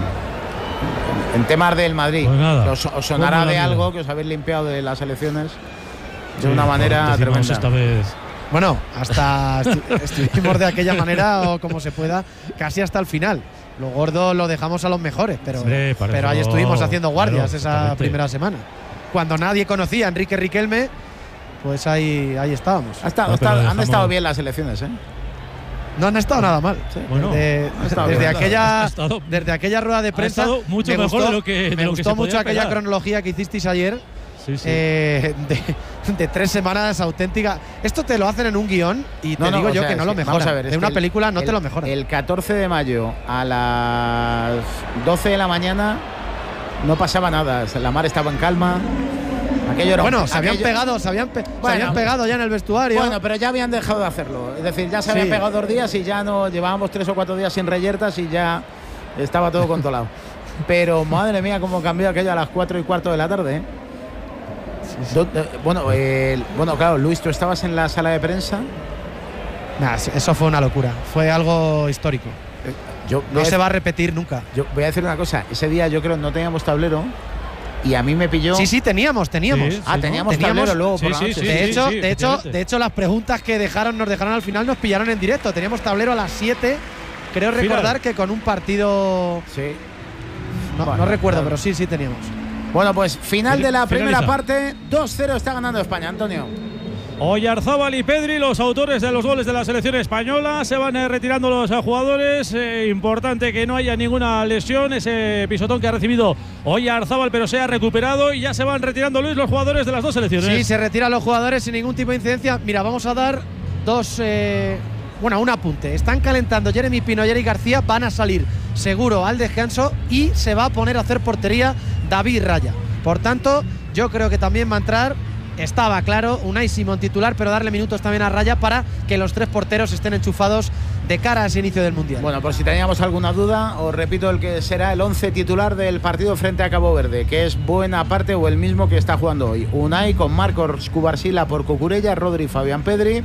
en temas del Madrid. Pues nada, os, os sonará ¿cómo la de mira? algo que os habéis limpiado de las elecciones de Sí, una manera decimos tremenda. esta vez. Bueno, hasta estu- estuvimos de aquella manera o como se pueda, casi hasta el final. Lo gordo lo dejamos a los mejores, pero, Hombre, para pero ahí eso- estuvimos haciendo guardias claro, esa exactamente. primera semana. Cuando nadie conocía a Enrique Riquelme, pues ahí, ahí estábamos. Ha estado- No, ha pero estado- han dejamos- estado bien las elecciones, ¿eh? No han estado nada mal. Bueno, desde, ha estado desde bien. aquella, Ha estado- desde aquella rueda de prensa, estado mucho me mejor gustó, de lo que- de me lo que gustó se podía mucho aquella esperar. cronología que hicisteis ayer. Sí, sí. eh, de, de tres semanas auténticas. Esto te lo hacen en un guión y te No, no, digo o yo sea, que no es lo que- mejoran. vamos a ver, es de una que el- película no el- te lo mejoran. El catorce de mayo a las doce de la mañana no pasaba nada. La mar estaba en calma. Aquello era un- bueno, se habían aquello- pegado, se habían, pe- se Bueno, habían pegado ya en el vestuario. Bueno, pero ya habían dejado de hacerlo. Es decir, ya se habían Sí. pegado dos días y ya no llevábamos tres o cuatro días sin reyertas y ya estaba todo controlado. Pero madre mía, cómo cambió aquello a las cuatro y cuarto de la tarde, ¿eh? Do- eh, bueno, eh, bueno, claro, Luis, tú estabas en la sala de prensa. Nah, eso fue una locura. Fue algo histórico. yo no se va a repetir nunca. Yo voy a decir una cosa. Ese día yo creo no teníamos tablero. Y a mí me pilló. Sí, sí, teníamos, teníamos. Sí, ah, sí, teníamos, ¿no? teníamos tablero luego sí, por la sí, noche. sí, de hecho, sí, de hecho, de hecho, las preguntas que dejaron, nos dejaron al final nos pillaron en directo. Teníamos tablero a las siete. Creo Final. recordar que con un partido. Sí. No, bueno, no recuerdo, claro. pero sí, sí teníamos. Bueno, pues final de la primera Finaliza. parte. dos cero está ganando España, Antonio. Oyarzábal y Pedri, los autores de los goles de la selección española, se van eh, retirando los eh, jugadores. Eh, importante que no haya ninguna lesión. Ese pisotón que ha recibido Oyarzábal, pero se ha recuperado y ya se van retirando, Luis, los jugadores de las dos selecciones. Sí, se retiran los jugadores sin ningún tipo de incidencia. Mira, vamos a dar dos. Eh, bueno, un apunte. Están calentando Jeremy Pino y Eric García. Van a salir seguro al descanso y se va a poner a hacer portería David Raya. Por tanto, yo creo que también va a entrar. Estaba claro, Unai Simón titular, pero darle minutos también a Raya para que los tres porteros estén enchufados de cara a ese inicio del Mundial. Bueno, por si teníamos alguna duda, os repito el que será el once titular del partido frente a Cabo Verde, que es buena parte o el mismo que está jugando hoy. Unai con Marcos Cubarsila por Cucurella, Rodri, Fabián Pedri,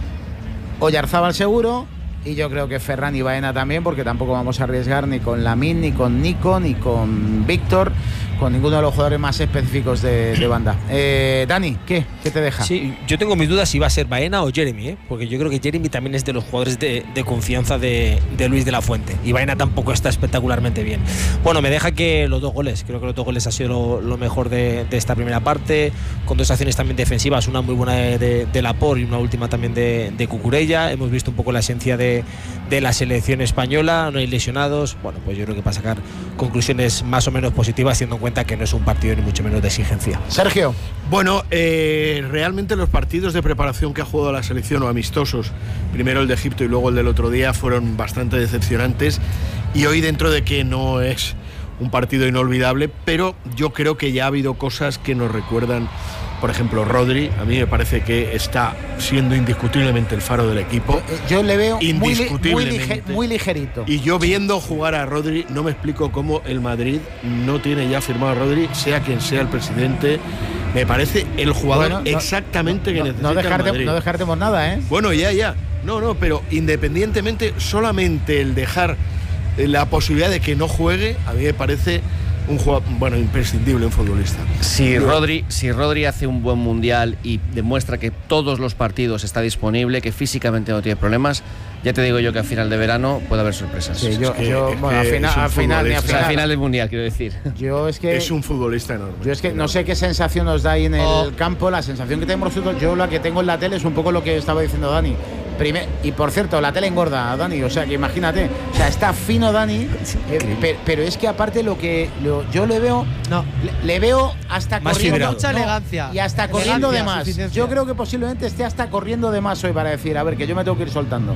Oyarzábal seguro, y yo creo que Ferran y Baena también, porque tampoco vamos a arriesgar ni con Lamine, ni con Nico, ni con Víctor, con ninguno de los jugadores más específicos de, de banda. Eh, Dani, ¿qué? ¿Qué te deja? Sí, yo tengo mis dudas si va a ser Baena o Jeremy, ¿eh? Porque yo creo que Jeremy también es de los jugadores de, de confianza de, de Luis de la Fuente, y Baena tampoco está espectacularmente bien. Bueno, me deja que los dos goles, creo que los dos goles ha sido lo, lo mejor de, de esta primera parte, con dos acciones también defensivas, una muy buena de, de, de Laporte y una última también de, de Cucurella. Hemos visto un poco la esencia de, de la selección española, no hay lesionados. Bueno, pues yo creo que para sacar conclusiones más o menos positivas, teniendo en cuenta que no es un partido ni mucho menos de exigencia. Sergio. Bueno, eh, realmente los partidos de preparación que ha jugado la selección, o amistosos, primero el de Egipto y luego el del otro día, fueron bastante decepcionantes, y hoy, dentro de que no es un partido inolvidable, pero yo creo que ya ha habido cosas que nos recuerdan. Por ejemplo, Rodri, a mí me parece que está siendo indiscutiblemente el faro del equipo. Yo le veo muy, indiscutiblemente. muy, lige, muy ligerito. Y yo, viendo jugar a Rodri, no me explico cómo el Madrid no tiene ya firmado a Rodri, sea quien sea el presidente. Me parece el jugador bueno, no, exactamente no, que no, necesita no dejarte, el Madrid. No descartemos nada, ¿eh? Bueno, ya, ya. No, no, pero independientemente, solamente el dejar la posibilidad de que no juegue, a mí me parece un jugador, bueno, imprescindible, un futbolista. Si Rodri, si Rodri hace un buen mundial y demuestra que todos los partidos está disponible, que físicamente no tiene problemas, ya te digo yo que a final de verano puede haber sorpresas. Sí, yo, es que, yo, es bueno, que al final, al final, ni al o sea, final. al final del mundial, quiero decir. Yo es que es un futbolista enorme. Yo es que no sé qué sensación nos da ahí en el oh. campo. La sensación que tenemos nosotros, yo la que tengo en la tele es un poco lo que estaba diciendo Dani. Primer, y por cierto, la tele engorda, Dani, o sea que imagínate, o sea, está fino Dani, eh, pero, pero es que aparte lo que lo, yo le veo, no, le, le veo hasta más corriendo, fibrado. mucha no, elegancia y hasta corriendo de más. suficiencia. Yo creo que posiblemente esté hasta corriendo de más hoy para decir, a ver, que yo me tengo que ir soltando.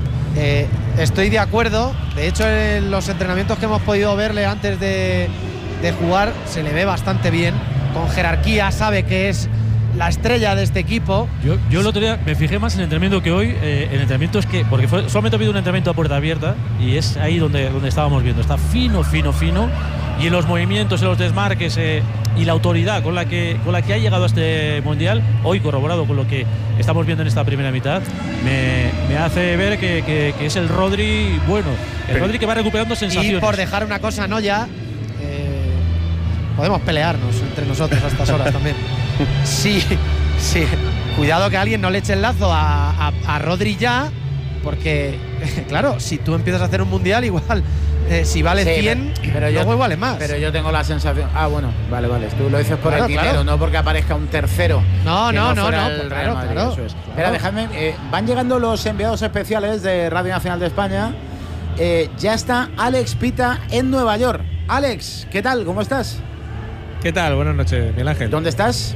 Eh, estoy de acuerdo. De hecho, en los entrenamientos que hemos podido verle antes de, de jugar, se le ve bastante bien, con jerarquía, sabe que es la estrella de este equipo. Yo, yo el otro día me fijé más en el entrenamiento que hoy. Eh, el entrenamiento es que, porque fue, solamente ha habido un entrenamiento a puerta abierta y es ahí donde, donde estábamos viendo. Está fino, fino, fino. Y en los movimientos, en los desmarques eh, y la autoridad con la, que, con la que ha llegado a este mundial, hoy corroborado con lo que estamos viendo en esta primera mitad, me, me hace ver que, que, que es el Rodri bueno. El Pero, Rodri que va recuperando sensaciones. Y por dejar una cosa, no ya. Eh, podemos pelearnos entre nosotros a estas horas también. Sí, sí. Cuidado que alguien no le eche el lazo a, a, a Rodri ya, porque, claro, si tú empiezas a hacer un mundial, igual, eh, si vale Sí, cien, pero luego yo, vale más. Pero yo tengo la sensación. Ah, bueno, vale, vale. Tú lo dices por Claro, el dinero, claro. no porque aparezca un tercero. No, que no, no, fuera no, el pues Real claro, Madrid, claro, eso es. claro. Espera, dejadme. Eh, van llegando los enviados especiales de Radio Nacional de España. Eh, ya está Alex Pita en Nueva York. Alex, ¿qué tal? ¿Cómo estás? ¿Qué tal? Buenas noches, Miguel Ángel. ¿Dónde estás?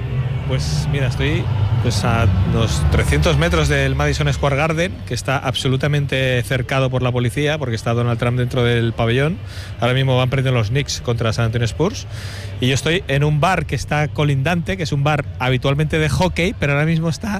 Pues mira, estoy pues a unos trescientos metros del Madison Square Garden, que está absolutamente cercado por la policía, porque está Donald Trump dentro del pabellón. Ahora mismo van perdiendo los Knicks contra San Antonio Spurs. Y yo estoy en un bar que está colindante, que es un bar habitualmente de hockey, pero ahora mismo está,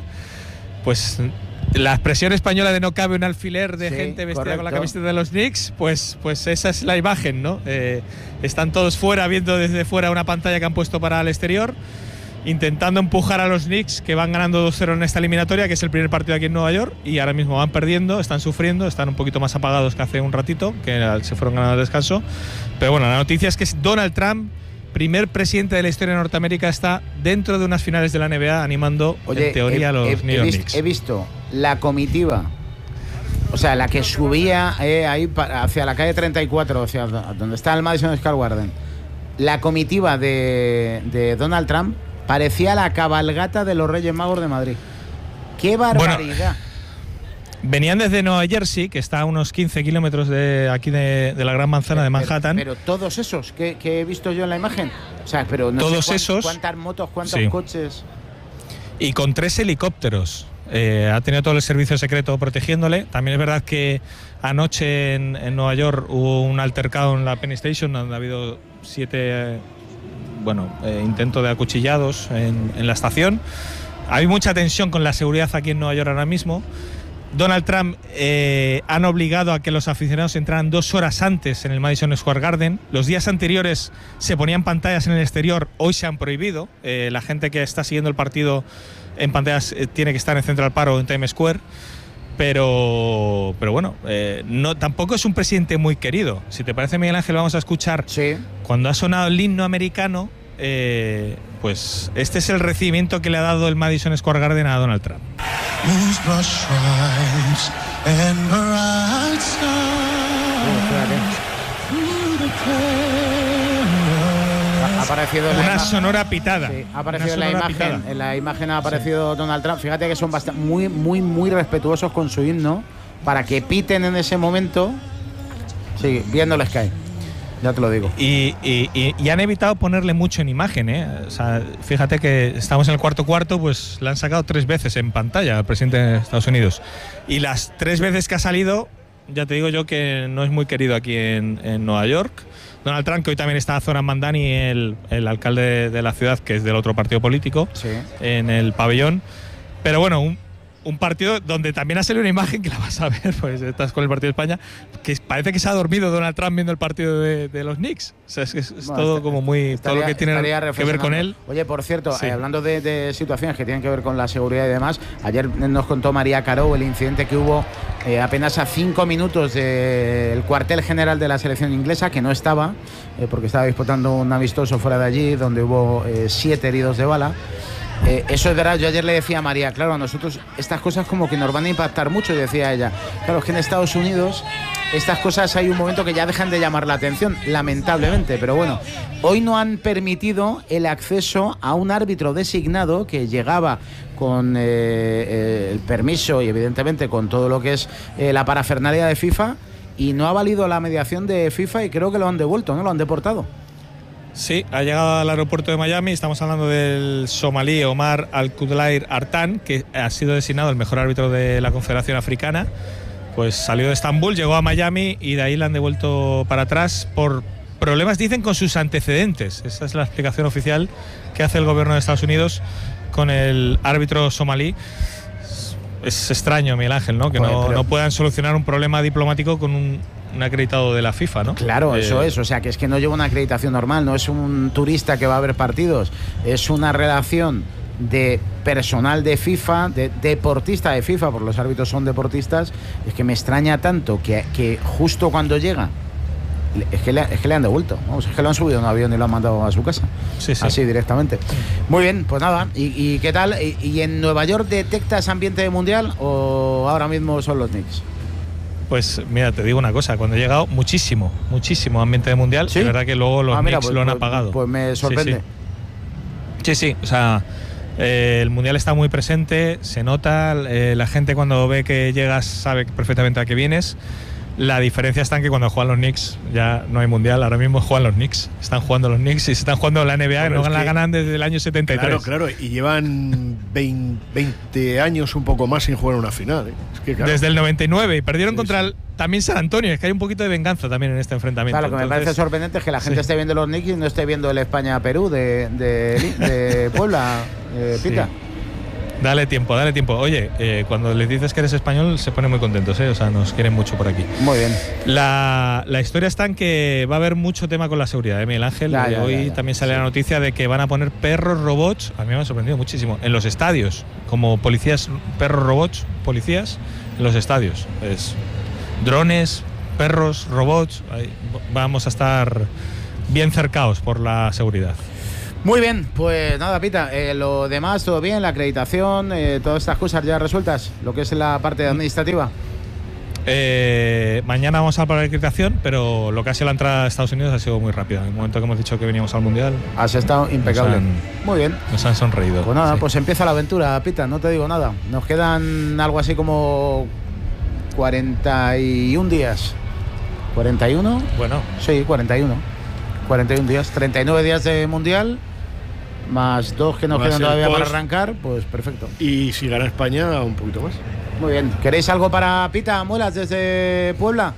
pues, la expresión española de no cabe un alfiler de Sí, gente vestida correcto. con la camiseta de los Knicks, pues, pues esa es la imagen, ¿no? Eh, están todos fuera, viendo desde fuera una pantalla que han puesto para el exterior. intentando empujar a los Knicks, que van ganando dos cero en esta eliminatoria, que es el primer partido aquí en Nueva York, y ahora mismo van perdiendo, están sufriendo, están un poquito más apagados que hace un ratito, que se fueron ganando el descanso. Pero bueno, la noticia es que Donald Trump, primer presidente de la historia de Norteamérica, está dentro de unas finales de la N B A animando, Oye, en teoría, he, a los he, New York he visto, Knicks. He visto la comitiva, o sea, la que subía eh, ahí para, hacia la calle treinta y cuatro, o sea, donde está el Madison Square Garden. La comitiva de, de Donald Trump parecía la cabalgata de los Reyes Magos de Madrid. ¡Qué barbaridad! Bueno, venían desde Nueva Jersey, que está a unos quince kilómetros de aquí de, de la Gran Manzana de Manhattan. Pero, pero todos esos que, que he visto yo en la imagen, o sea, pero no todos sé cuán, esos, cuántas motos, cuántos sí. coches. Y con tres helicópteros. Eh, ha tenido todo el servicio secreto protegiéndole. También es verdad que anoche en, en Nueva York hubo un altercado en la Penn Station, donde ha habido siete eh, bueno, eh, intentos de acuchillados en, en la estación. Hay mucha tensión con la seguridad aquí en Nueva York ahora mismo. Donald Trump eh, han obligado a que los aficionados entraran dos horas antes en el Madison Square Garden. Los días anteriores se ponían pantallas en el exterior, hoy se han prohibido. Eh, la gente que está siguiendo el partido en pantallas eh, tiene que estar en Central Park o en Times Square. Pero, pero bueno, eh, no, tampoco es un presidente muy querido. Si te parece, Miguel Ángel, vamos a escuchar sí. Cuando ha sonado el himno americano. Eh, pues este es el recibimiento que le ha dado el Madison Square Garden a Donald Trump. Ha aparecido en la una imagen. sonora pitada. Sí, ha aparecido en la sonora imagen. pitada. En la imagen ha aparecido sí. Donald Trump. Fíjate que son bastante, muy, muy, muy respetuosos con su himno para que piten en ese momento. Sí, viéndoles caer. Ya te lo digo. Y, y, y, y han evitado ponerle mucho en imagen, ¿eh? O sea, fíjate que estamos en el cuarto cuarto, pues la han sacado tres veces en pantalla al presidente de Estados Unidos. Y las tres veces que ha salido, ya te digo yo que no es muy querido aquí en, en Nueva York. Donald Trump, que hoy también está Zoran Mandani, el, el alcalde de, de la ciudad, que es del otro partido político, sí. en el pabellón. Pero bueno, un, un partido donde también ha salido una imagen que la vas a ver, pues estás con el partido de España, que parece que se ha dormido Donald Trump viendo el partido de, de los Knicks. O sea, es, es, es bueno, todo está, como muy estaría, todo lo que tiene que ver con él. Oye, por cierto, sí. eh, hablando de, de situaciones que tienen que ver con la seguridad y demás, ayer nos contó María Caro el incidente que hubo eh, apenas a cinco minutos del de cuartel general de la selección inglesa, que no estaba, eh, porque estaba disputando un amistoso fuera de allí, donde hubo eh, siete heridos de bala. Eh, eso es verdad, yo ayer le decía a María, claro, a nosotros estas cosas como que nos van a impactar mucho, y decía ella, claro, es que en Estados Unidos estas cosas hay un momento que ya dejan de llamar la atención, lamentablemente, pero bueno, hoy no han permitido el acceso a un árbitro designado que llegaba con eh, eh, el permiso y evidentemente con todo lo que es eh, la parafernalia de FIFA, y no ha valido la mediación de FIFA y creo que lo han devuelto, ¿no? Lo han deportado. Sí, ha llegado al aeropuerto de Miami. Estamos hablando del somalí Omar Al-Kudlair Artan, que ha sido designado el mejor árbitro de la Confederación Africana. Pues salió de Estambul, llegó a Miami y de ahí la han devuelto para atrás por problemas, dicen, con sus antecedentes. Esa es la explicación oficial que hace el gobierno de Estados Unidos con el árbitro somalí. Es extraño, Miguel Ángel, ¿no? Que Joder, no, pero... no puedan solucionar un problema diplomático con un, un acreditado de la FIFA, ¿no? Claro, eh... eso es. O sea, que es que no lleva una acreditación normal, no es un turista que va a ver partidos, es una relación de personal de FIFA, de deportista de FIFA, porque los árbitros son deportistas. Es que me extraña tanto que, que justo cuando llega, es que, le, es que le han devuelto. Vamos, es que lo han subido en un avión y lo han mandado a su casa. Sí, sí. Así directamente. Muy bien, pues nada. ¿Y, y qué tal? ¿Y, ¿Y en Nueva York detectas ambiente de mundial o ahora mismo son los Knicks? Pues mira, te digo una cosa, cuando he llegado, muchísimo, muchísimo ambiente de mundial. ¿Sí? Es verdad que luego los ah, mira, Knicks pues, lo han pues, apagado. Pues me sorprende. Sí, sí, sí, sí, o sea, eh, el mundial está muy presente, se nota, eh, la gente cuando ve que llegas sabe perfectamente a qué vienes. La diferencia está en que cuando juegan los Knicks ya no hay mundial, ahora mismo juegan los Knicks, están jugando los Knicks y se están jugando la N B A, bueno, que no la ganan desde el año setenta y tres. Claro, claro, y llevan veinte años un poco más sin jugar una final. ¿eh? Es que, claro. Desde el noventa y nueve, y perdieron sí, contra el, también San Antonio, es que hay un poquito de venganza también en este enfrentamiento. Claro, lo que Entonces, me parece sorprendente es que la gente sí. esté viendo los Knicks y no esté viendo el España-Perú de, de, de Puebla, eh, Pita. Sí. Dale tiempo, dale tiempo. Oye, eh, cuando les dices que eres español se ponen muy contentos, ¿eh? O sea, nos quieren mucho por aquí. Muy bien. La, la historia está en que va a haber mucho tema con la seguridad, ¿eh, Miguel Ángel? Ya, ya, Hoy ya, ya. también sale Sí. la noticia de que van a poner perros robots, a mí me ha sorprendido muchísimo, en los estadios, como policías, perros robots, policías en los estadios. Es drones, perros, robots, ahí vamos a estar bien cercados por la seguridad. Muy bien, pues nada, Pita, eh, lo demás, todo bien, la acreditación, eh, todas estas cosas ya resueltas, lo que es la parte administrativa. Eh, mañana vamos a por la acreditación, pero lo que ha sido la entrada a Estados Unidos ha sido muy rápida. En el momento que hemos dicho que veníamos al Mundial, Has estado impecable. Nos han- Muy bien. nos han sonreído. Pues nada, Sí. pues empieza la aventura, Pita, no te digo nada. Nos quedan algo así como cuarenta y un días. ¿cuarenta y uno? Bueno, Sí, cuarenta y uno. cuarenta y un días, treinta y nueve días de Mundial, más dos que nos Va a quedan ser todavía para post. arrancar, pues perfecto. Y si gana España, un poquito más. Muy bien. ¿Queréis algo para Pita, Muelas, desde Puebla?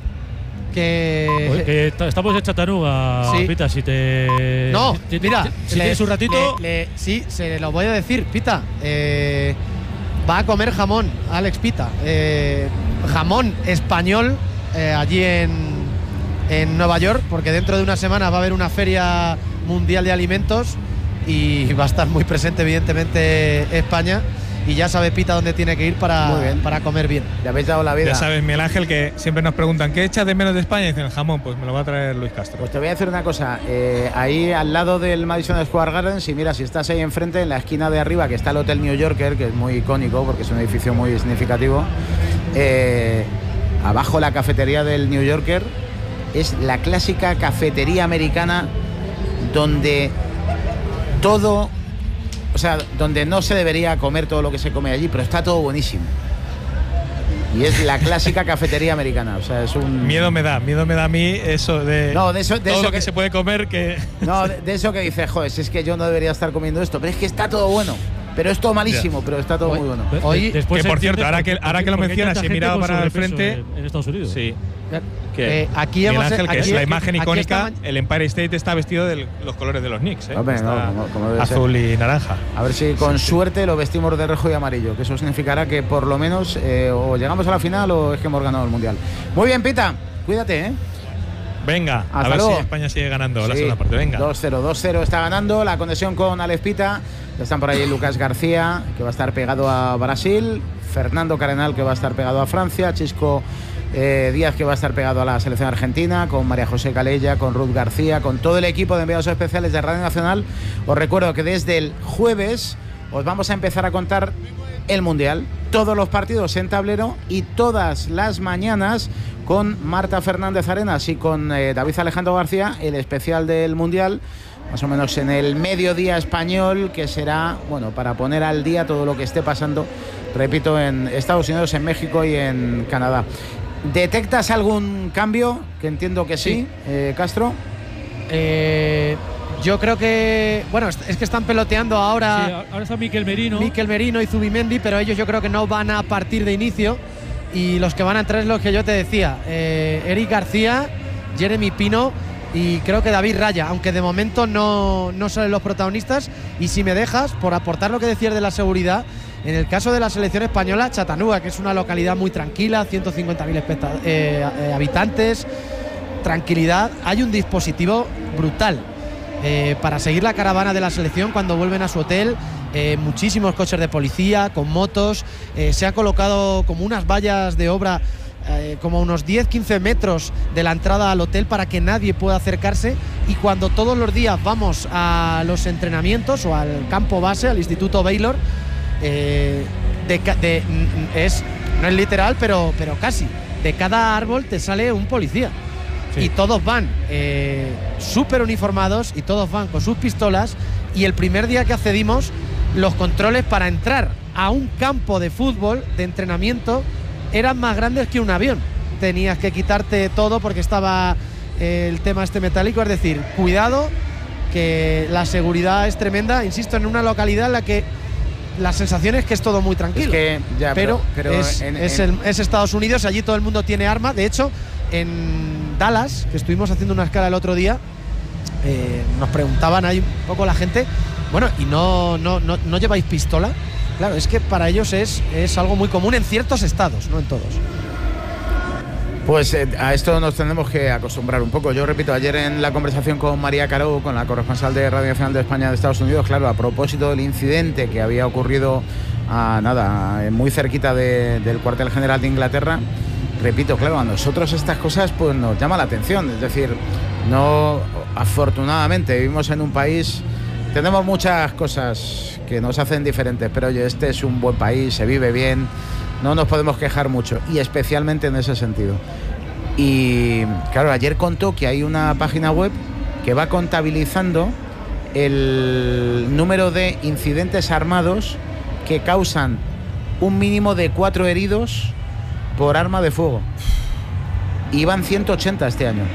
Que. Oye, que está- estamos en Chattanooga, Sí. Pita, si te. No, si- mira, si, si le- tienes un ratito. le- le- sí, se lo voy a decir, Pita. eh, va a comer jamón, Alex Pita. eh, jamón español eh, allí en, en Nueva York, porque dentro de una semana va a haber una feria mundial de alimentos y va a estar muy presente, evidentemente, España. Y ya sabe Pita dónde tiene que ir para, Muy bien. para comer bien. Le habéis dado la vida. ya sabes, Miguel Ángel, que siempre nos preguntan ¿qué echas de menos de España? Y dicen el jamón, pues me lo va a traer Luis Castro. Pues te voy a decir una cosa, eh, ahí al lado del Madison Square Garden, si mira, si estás ahí enfrente, en la esquina de arriba, que está el Hotel New Yorker, que es muy icónico porque es un edificio muy significativo, eh, abajo la cafetería del New Yorker es la clásica cafetería americana donde todo, o sea, donde no se debería comer todo lo que se come allí, pero está todo buenísimo. Y es la clásica cafetería americana, o sea, es un... Miedo me da, miedo me da a mí eso de, No, de eso- de todo eso lo que, que- se puede comer que… No, de, de eso que dices, joder, si es que yo no debería estar comiendo esto, pero es que está todo bueno. Pero es todo malísimo, pero está todo Hoy- muy bueno. De- Hoy- después que, por se cierto, entiende ahora por que- qué- ahora que lo por qué hay mencionas, tanta he gente mirado con para el sobrepeso frente. En, en Estados Unidos. Sí. Eh, Que, aquí Miguel hemos- Ángel, que aquí- es la imagen aquí icónica, esta ma- el Empire State está vestido de los colores de los Knicks, ¿eh? Hombre, no, Está como- como debe azul y naranja. A ver si con suerte lo vestimos de rojo y amarillo, que eso significará que por lo menos eh, o llegamos a la final o es que hemos ganado el Mundial. Muy bien, Pita, cuídate, ¿eh? Venga, Hasta a ver luego. si España sigue ganando la Sí, segunda parte. Venga. dos cero, dos cero está ganando la conexión con Alex Pita. Ya están por ahí Lucas García, que va a estar pegado a Brasil, Fernando Carenal, que va a estar pegado a Francia, Chisco eh, Díaz, que va a estar pegado a la selección argentina, con María José Calella, con Ruth García, con todo el equipo de enviados especiales de Radio Nacional. Os recuerdo que desde el jueves os vamos a empezar a contar el Mundial, todos los partidos en tablero y todas las mañanas con Marta Fernández Arenas y con eh, David Alejandro García, el especial del Mundial, más o menos en el mediodía español, que será, bueno, para poner al día todo lo que esté pasando, repito, en Estados Unidos, en México y en Canadá. ¿Detectas algún cambio? Que entiendo que sí, Sí. eh, Castro. Eh, yo creo que. Bueno, es es que están peloteando ahora. Sí, ahora está Miquel Merino. Miquel Merino y Zubimendi, pero ellos yo creo que no van a partir de inicio. Y los que van a entrar es los que yo te decía: eh, Eric García, Jeremy Pino y creo que David Raya, aunque de momento no, no salen los protagonistas. Y si me dejas, por aportar lo que decías de la seguridad, en el caso de la selección española, Chattanooga, que es una localidad muy tranquila, ciento cincuenta mil especta- eh, eh, habitantes, tranquilidad, hay un dispositivo brutal. Eh, para seguir la caravana de la selección cuando vuelven a su hotel, eh, muchísimos coches de policía con motos, eh, se ha colocado como unas vallas de obra eh, como a unos diez a quince metros de la entrada al hotel para que nadie pueda acercarse, y cuando todos los días vamos a los entrenamientos o al campo base, al Instituto Baylor, eh, de, ca- de- es, no es literal, pero, pero casi, de cada árbol te sale un policía. Sí. Y todos van eh, súper uniformados y todos van con sus pistolas. Y el primer día que accedimos, los controles para entrar a un campo de fútbol, de entrenamiento, eran más grandes que un avión. Tenías que quitarte todo porque estaba eh, el tema este metálico. Es decir, cuidado, que la seguridad es tremenda. Insisto, en una localidad en la que la sensación es que es todo muy tranquilo. Es que, ya, pero pero- pero es, en- es en- el- es Estados Unidos, allí todo el mundo tiene arma. De hecho, en Dallas, que estuvimos haciendo una escala el otro día, eh, nos preguntaban ahí un poco la gente, bueno, ¿y no, no, no, no lleváis pistola? Claro, es que para ellos es, es algo muy común en ciertos estados, no en todos. Pues eh, a esto nos tenemos que acostumbrar un poco. Yo repito, ayer en la conversación con María Caro, con la corresponsal de Radio Nacional de España de Estados Unidos, claro, a propósito del incidente que había ocurrido a nada, muy cerquita de, del cuartel general de Inglaterra, repito, claro, a nosotros estas cosas pues nos llama la atención. Es decir, no, afortunadamente vivimos en un país, tenemos muchas cosas que nos hacen diferentes, pero oye, este es un buen país, se vive bien. No nos podemos quejar mucho, y especialmente en ese sentido. Y claro, ayer contó que hay una página web que va contabilizando el número de incidentes armados que causan un mínimo de cuatro heridos por arma de fuego. Y van ciento ochenta este año.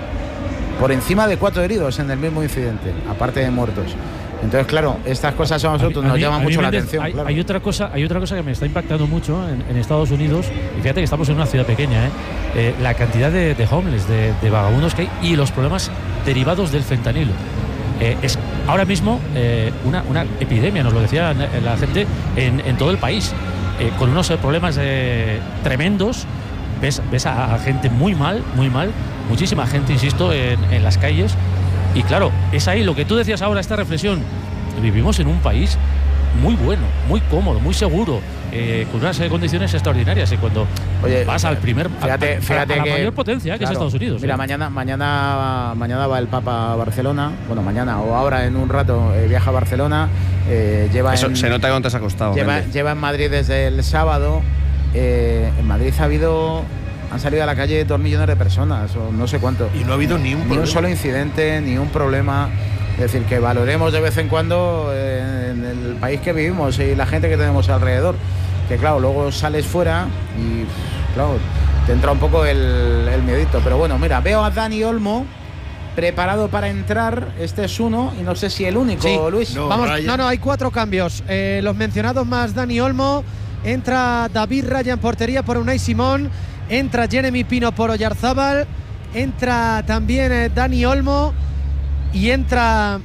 Por encima de cuatro heridos en el mismo incidente, aparte de muertos. Entonces, claro, estas cosas a nosotros a mí, nos a mí, llaman mucho la atención. Hay, claro. hay, otra cosa, hay otra cosa que me está impactando mucho en, en Estados Unidos, y fíjate que estamos en una ciudad pequeña, ¿eh? Eh, la cantidad de, de homeless, de, de vagabundos que hay, y los problemas derivados del fentanilo. Eh, es ahora mismo eh, una, una epidemia, nos lo decía la gente, en, en todo el país, eh, con unos problemas eh, tremendos. Ves, ves a, a gente muy mal, muy mal, muchísima gente, insisto, en, en las calles. Y claro, es ahí lo que tú decías ahora, esta reflexión. Vivimos en un país muy bueno, muy cómodo, muy seguro, eh, con unas condiciones extraordinarias. Y cuando Oye, vas al primer, fíjate, a, fíjate a, a la que, mayor potencia, que claro, es Estados Unidos. Mira, ¿eh? mañana, mañana, mañana va el Papa a Barcelona. Bueno, mañana o ahora en un rato eh, viaja a Barcelona. Eh, lleva Eso en, se nota cuánto te has acostado. Lleva, lleva en Madrid desde el sábado. Eh, en Madrid ha habido, han salido a la calle dos millones de personas, o no sé cuánto. Y no ha habido ni un, ni un solo incidente, ni un problema. Es decir, que valoremos de vez en cuando eh, en el país que vivimos y la gente que tenemos alrededor. Que claro, luego sales fuera y claro, te entra un poco el, el miedito. Pero bueno, mira, veo a Dani Olmo preparado para entrar. Este es uno y no sé si el único, sí. Luis. No, Vamos, no, no, hay cuatro cambios. Eh, los mencionados más Dani Olmo. Entra David Raya en portería por Unai Simón. Entra Jeremy Pino por Oyarzábal. Entra también eh, Dani Olmo. Y entra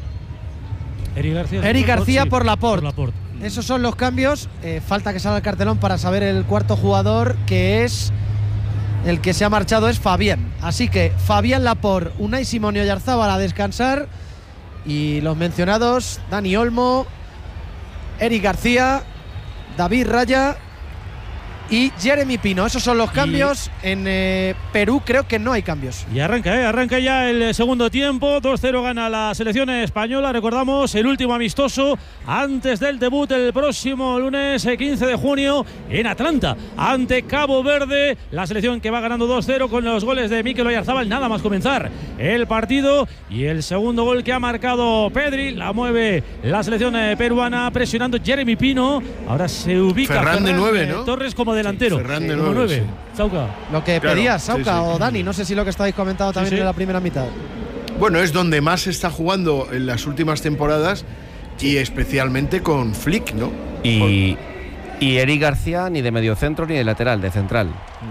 Eric García, Eric García sí, por Laporte. por Laporte. Esos son los cambios. Eh, falta que salga el cartelón para saber el cuarto jugador, que es el que se ha marchado, es Fabián. Así que Fabián Laporte, Unai Simón y Oyarzábal a descansar. Y los mencionados, Dani Olmo, Eric García, David Raya y Jeremy Pino. Esos son los cambios. Y en eh, Perú creo que no hay cambios. Y arranca, ¿eh? arranca ya el segundo tiempo. dos cero gana la selección española. Recordamos el último amistoso antes del debut el próximo lunes quince de junio en Atlanta ante Cabo Verde. La selección que va ganando dos cero con los goles de Mikel Oyarzábal. Nada más comenzar el partido. Y el segundo gol que ha marcado Pedri. La mueve la selección peruana presionando Jeremy Pino. Ahora se ubica Ferran, Ferran de nueve, ¿no? Torres como delantero. Sí, Ferran de como nueve. nueve. Sí. Sauca. Lo que claro, pedías, Sauca, sí, sí. o Dani. No sé si lo que estáis comentando también sí, sí. en la primera mitad. Bueno, es donde más se está jugando en las últimas temporadas y especialmente con Flick, ¿no? Y, y Eric García ni de mediocentro ni de lateral, de central.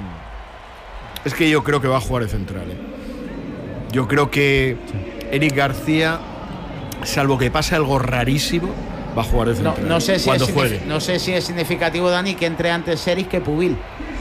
Es que yo creo que va a jugar de central. ¿eh? Yo creo que Eric García, salvo que pase algo rarísimo, va a jugar de central. No, no, sé si cuando es juegue. no sé si es significativo, Dani, que entre antes Eric que Pubil.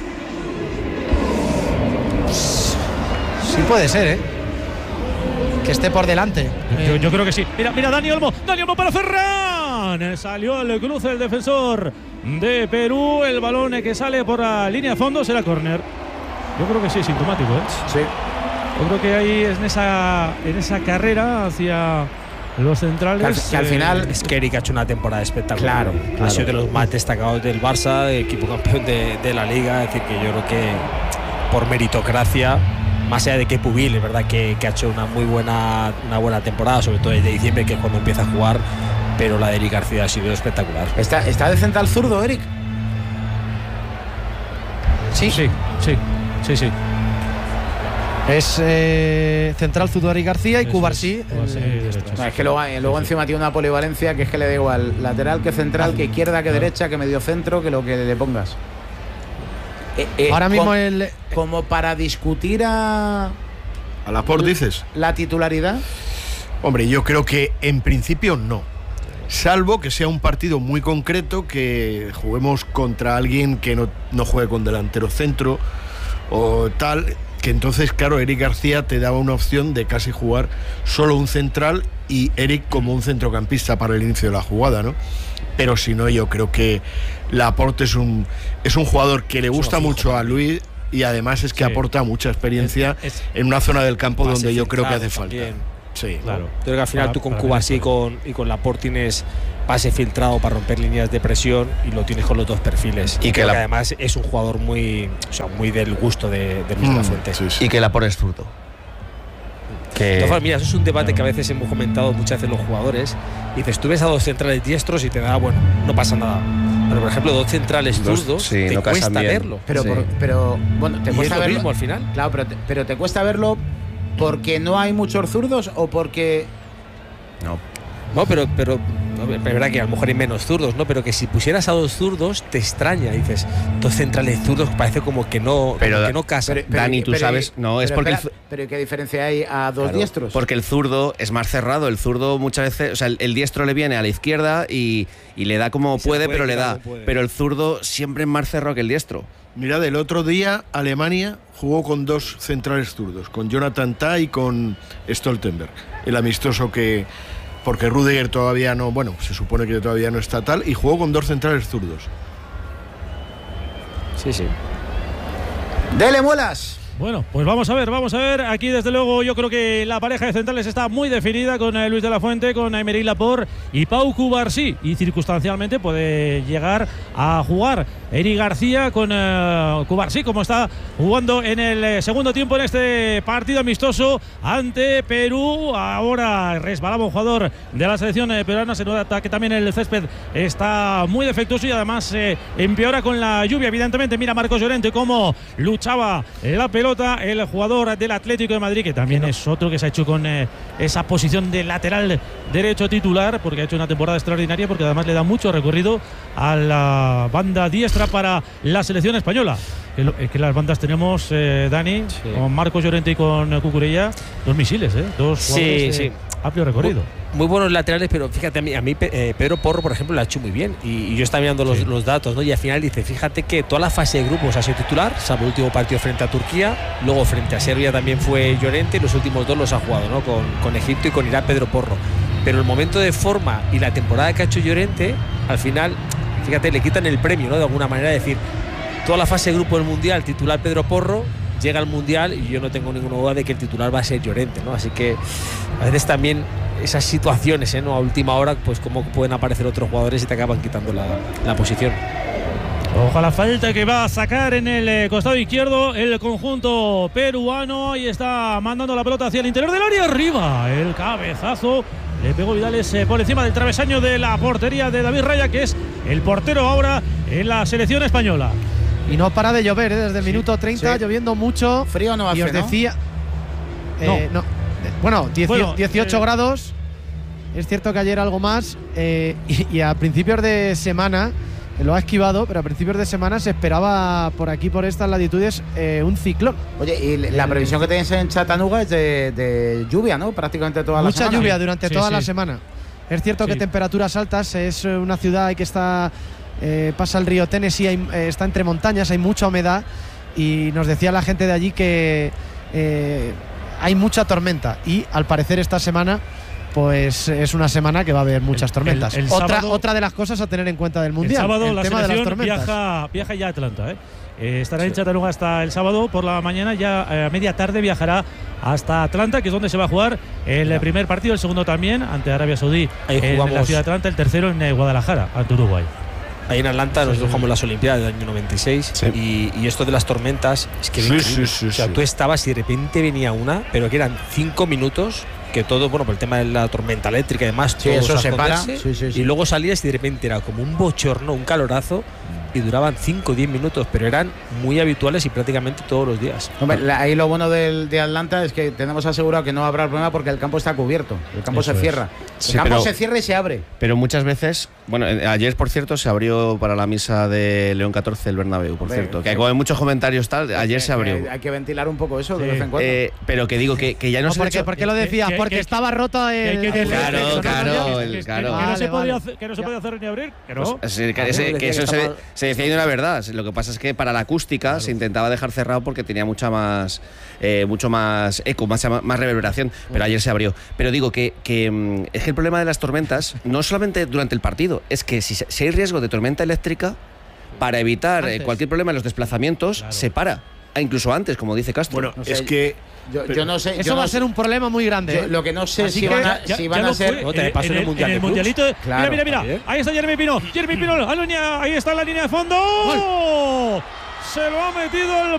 Sí puede ser, ¿eh? Que esté por delante. Yo, yo creo que sí. Mira, mira, Dani Olmo. Dani Olmo para Ferran. Salió al cruce el defensor de Perú. El balón que sale por la línea de fondo será córner. Yo creo que sí, es sintomático, ¿eh? Sí. Yo creo que ahí en esa, en esa carrera hacia los centrales. Que al, que al final. Es que Eric ha hecho una temporada espectacular. Claro, claro. Ha sido de los más destacados del Barça, equipo campeón de, de la Liga. Es decir, que yo creo que por meritocracia, más allá de que Pubil, es verdad que, que ha hecho una muy buena, una buena temporada, sobre todo desde diciembre, que es cuando empieza a jugar, pero la de Eric García ha sido espectacular. ¿Está, está de central zurdo, Eric? Sí, sí, sí, sí, sí. Es eh, central zurdo Eric García y Cubarsí. Eh, no, es que luego, luego encima tiene una polivalencia que es que le da igual lateral que central, que izquierda que derecha, que medio centro, que lo que le pongas. Eh, eh, Ahora mismo como, el. Como para discutir a. ¿A Laporte dices? ¿La titularidad? Hombre, yo creo que en principio no. O salvo que sea un partido muy concreto, que juguemos contra alguien que no, no juegue con delantero centro o tal, que entonces, claro, Eric García te daba una opción de casi jugar solo un central y Eric como un centrocampista para el inicio de la jugada, ¿no? Pero si no, yo creo que Laporte es un, es un jugador que le gusta mucho a Luis, y además es que sí. aporta mucha experiencia es, es, en una zona del campo donde yo creo que hace falta. También. Sí, claro. Creo que al final para, tú con Cubarsí y con, y con Laporte tienes pase filtrado para romper líneas de presión y lo tienes con los dos perfiles. Y que, la... que además es un jugador muy, o sea, muy del gusto de, de Luis mm, de la Fuente. Sí, sí. Y que Laporte es zurdo. Que... Entonces, mira, eso es un debate que a veces hemos comentado muchas veces los jugadores. Y dices, tú ves a dos centrales diestros y te da, bueno, no pasa nada. Pero, por ejemplo, dos centrales zurdos, sí, te no cuesta verlo. Pero, sí. por, pero bueno, te y cuesta es lo verlo mismo al final. Claro, pero te, pero te cuesta verlo porque no hay muchos zurdos o porque... No. No, pero, pero es verdad que a lo mejor hay menos zurdos, ¿no? Pero que si pusieras a dos zurdos te extraña, dices, dos centrales zurdos parece como que no, pero, como que no casan. Pero, pero, Dani, tú pero, sabes, no, es porque espera, el, pero ¿qué diferencia hay a dos claro, diestros? Porque el zurdo es más cerrado, el zurdo muchas veces, o sea, el, el diestro le viene a la izquierda y, y le da como puede, puede, pero le da. Puede. Pero el zurdo siempre es más cerrado que el diestro. Mirad, el otro día Alemania jugó con dos centrales zurdos, con Jonathan Tah y con Stoltenberg, el amistoso que... porque Rudiger todavía no, bueno, se supone que todavía no está tal, y jugó con dos centrales zurdos. Sí, sí. ¡Dele muelas! Bueno, pues vamos a ver, vamos a ver. Aquí, desde luego, yo creo que la pareja de centrales está muy definida con eh, Luis de la Fuente, con Aymeric Laporte y Pau Cubarsí. Y circunstancialmente puede llegar a jugar Eric García con eh, Cubarsí, como está jugando en el eh, segundo tiempo en este partido amistoso ante Perú. Ahora resbalaba un jugador de la selección eh, peruana. Se nota que también el césped está muy defectuoso y además eh, empeora con la lluvia, evidentemente. Mira Marcos Llorente cómo luchaba la pelota, el jugador del Atlético de Madrid, que también es otro que se ha hecho con eh, esa posición de lateral derecho titular, porque ha hecho una temporada extraordinaria, porque además le da mucho recorrido a la banda diestra para la selección española. Que, lo, que las bandas tenemos, eh, Dani, sí. con Marcos Llorente y con Cucurella, dos misiles, ¿eh? dos jugadores sí, de sí. amplio recorrido. Muy, muy buenos laterales, pero fíjate, a mí, a mí eh, Pedro Porro, por ejemplo, lo ha hecho muy bien. Y, y yo estaba mirando los, sí. los datos, ¿no? Y al final dice, fíjate que toda la fase de grupos ha sido titular, salvo el último partido frente a Turquía, luego frente a Serbia también fue Llorente, y los últimos dos los ha jugado, ¿no? Con, con Egipto y con Irak Pedro Porro. Pero el momento de forma y la temporada que ha hecho Llorente, al final, fíjate, le quitan el premio, ¿no? De alguna manera, decir, toda la fase de grupo del Mundial, titular Pedro Porro, llega al Mundial y yo no tengo ninguna duda de que el titular va a ser Llorente, ¿no? Así que a veces también esas situaciones, ¿eh? ¿no? A última hora, pues cómo pueden aparecer otros jugadores y te acaban quitando la, la posición. Ojalá falta que va a sacar en el costado izquierdo el conjunto peruano. Y está mandando la pelota hacia el interior del área. Arriba el cabezazo. Le pegó Vidales eh, por encima del travesaño de la portería de David Raya, que es el portero ahora en la selección española. Y no para de llover, ¿eh? Desde el sí, minuto treinta, sí. lloviendo mucho. Frío no hace, y os decía, ¿no? Eh, no. Bueno, bueno dieciocho eh, grados. Es cierto que ayer algo más. Eh, y, y a principios de semana, eh, lo ha esquivado, pero a principios de semana se esperaba por aquí, por estas latitudes, eh, un ciclón. Oye, y la previsión que tenéis en Chattanooga es de, de lluvia, ¿no? Prácticamente toda la Mucha semana. Mucha lluvia durante sí, toda sí. la semana. Es cierto sí. que temperaturas altas, es una ciudad que está, eh, pasa el río Tennessee, hay, eh, está entre montañas, hay mucha humedad, y nos decía la gente de allí que eh, hay mucha tormenta, y al parecer esta semana pues es una semana que va a haber muchas tormentas. El, el, el otra, sábado, otra de las cosas a tener en cuenta del Mundial. El sábado el la tema selección de las tormentas. Viaja, viaja ya a Atlanta, ¿eh? Eh, estará sí. en Chattanooga hasta el sábado por la mañana, ya eh, a media tarde viajará hasta Atlanta, que es donde se va a jugar el yeah. primer partido, el segundo también ante Arabia Saudí en la ciudad de Atlanta, el tercero en eh, Guadalajara ante Uruguay. Ahí en Atlanta nosotros jugamos las Olimpiadas del año noventa y seis sí. y, y esto de las tormentas es que sí, sí, sí, o sea, sí. tú estabas y de repente venía una, pero que eran cinco minutos, que todo, bueno, por el tema de la tormenta eléctrica y demás, sí, todo eso se para sí, sí, sí. y luego salías y de repente era como un bochorno, un calorazo, y duraban cinco o diez minutos, pero eran muy habituales y prácticamente todos los días. Hombre, la, ahí lo bueno del, de Atlanta es que tenemos asegurado que no habrá problema porque el campo está cubierto, el campo Eso se cierra. Es. El sí, campo pero, se cierra y se abre. Pero muchas veces Bueno, ayer, por cierto, se abrió para la misa de León catorce el Bernabéu, por Venga, cierto. Que hay muchos comentarios tal, ayer se abrió. Hay, hay que ventilar un poco eso sí. de vez en cuando. Eh, pero que digo que, que ya no, no se porque, ¿Por qué lo decías? Que, Porque que, estaba roto el… Que, que, claro, el, claro, el, que, claro. Que, que, vale, no se podía vale. hacer, que no se podía hacer ni abrir, que no. Pues, que, que, ese, que eso se, se decía y no era verdad. Lo que pasa es que para la acústica claro. se intentaba dejar cerrado porque tenía mucha más, eh, mucho más eco, más, más reverberación, pero ayer se abrió. Pero digo que, que es que el problema de las tormentas no solamente durante el partido, es que si, si hay riesgo de tormenta eléctrica, para evitar eh, cualquier problema en los desplazamientos, claro. se para. Ah, incluso antes, como dice Castro. Bueno, no sé, es que… Yo, yo no sé. Eso yo va no a ser un problema muy grande. Yo, lo que no sé Así si que van a, ya, si ya van a ser. No, te pasó en, en el, mundial en el mundialito. Claro, mira, mira, mira. Ahí está Jeremy Pino. Jeremy Pino, a línea, ahí está la línea de fondo. ¡Oh! Se lo ha metido el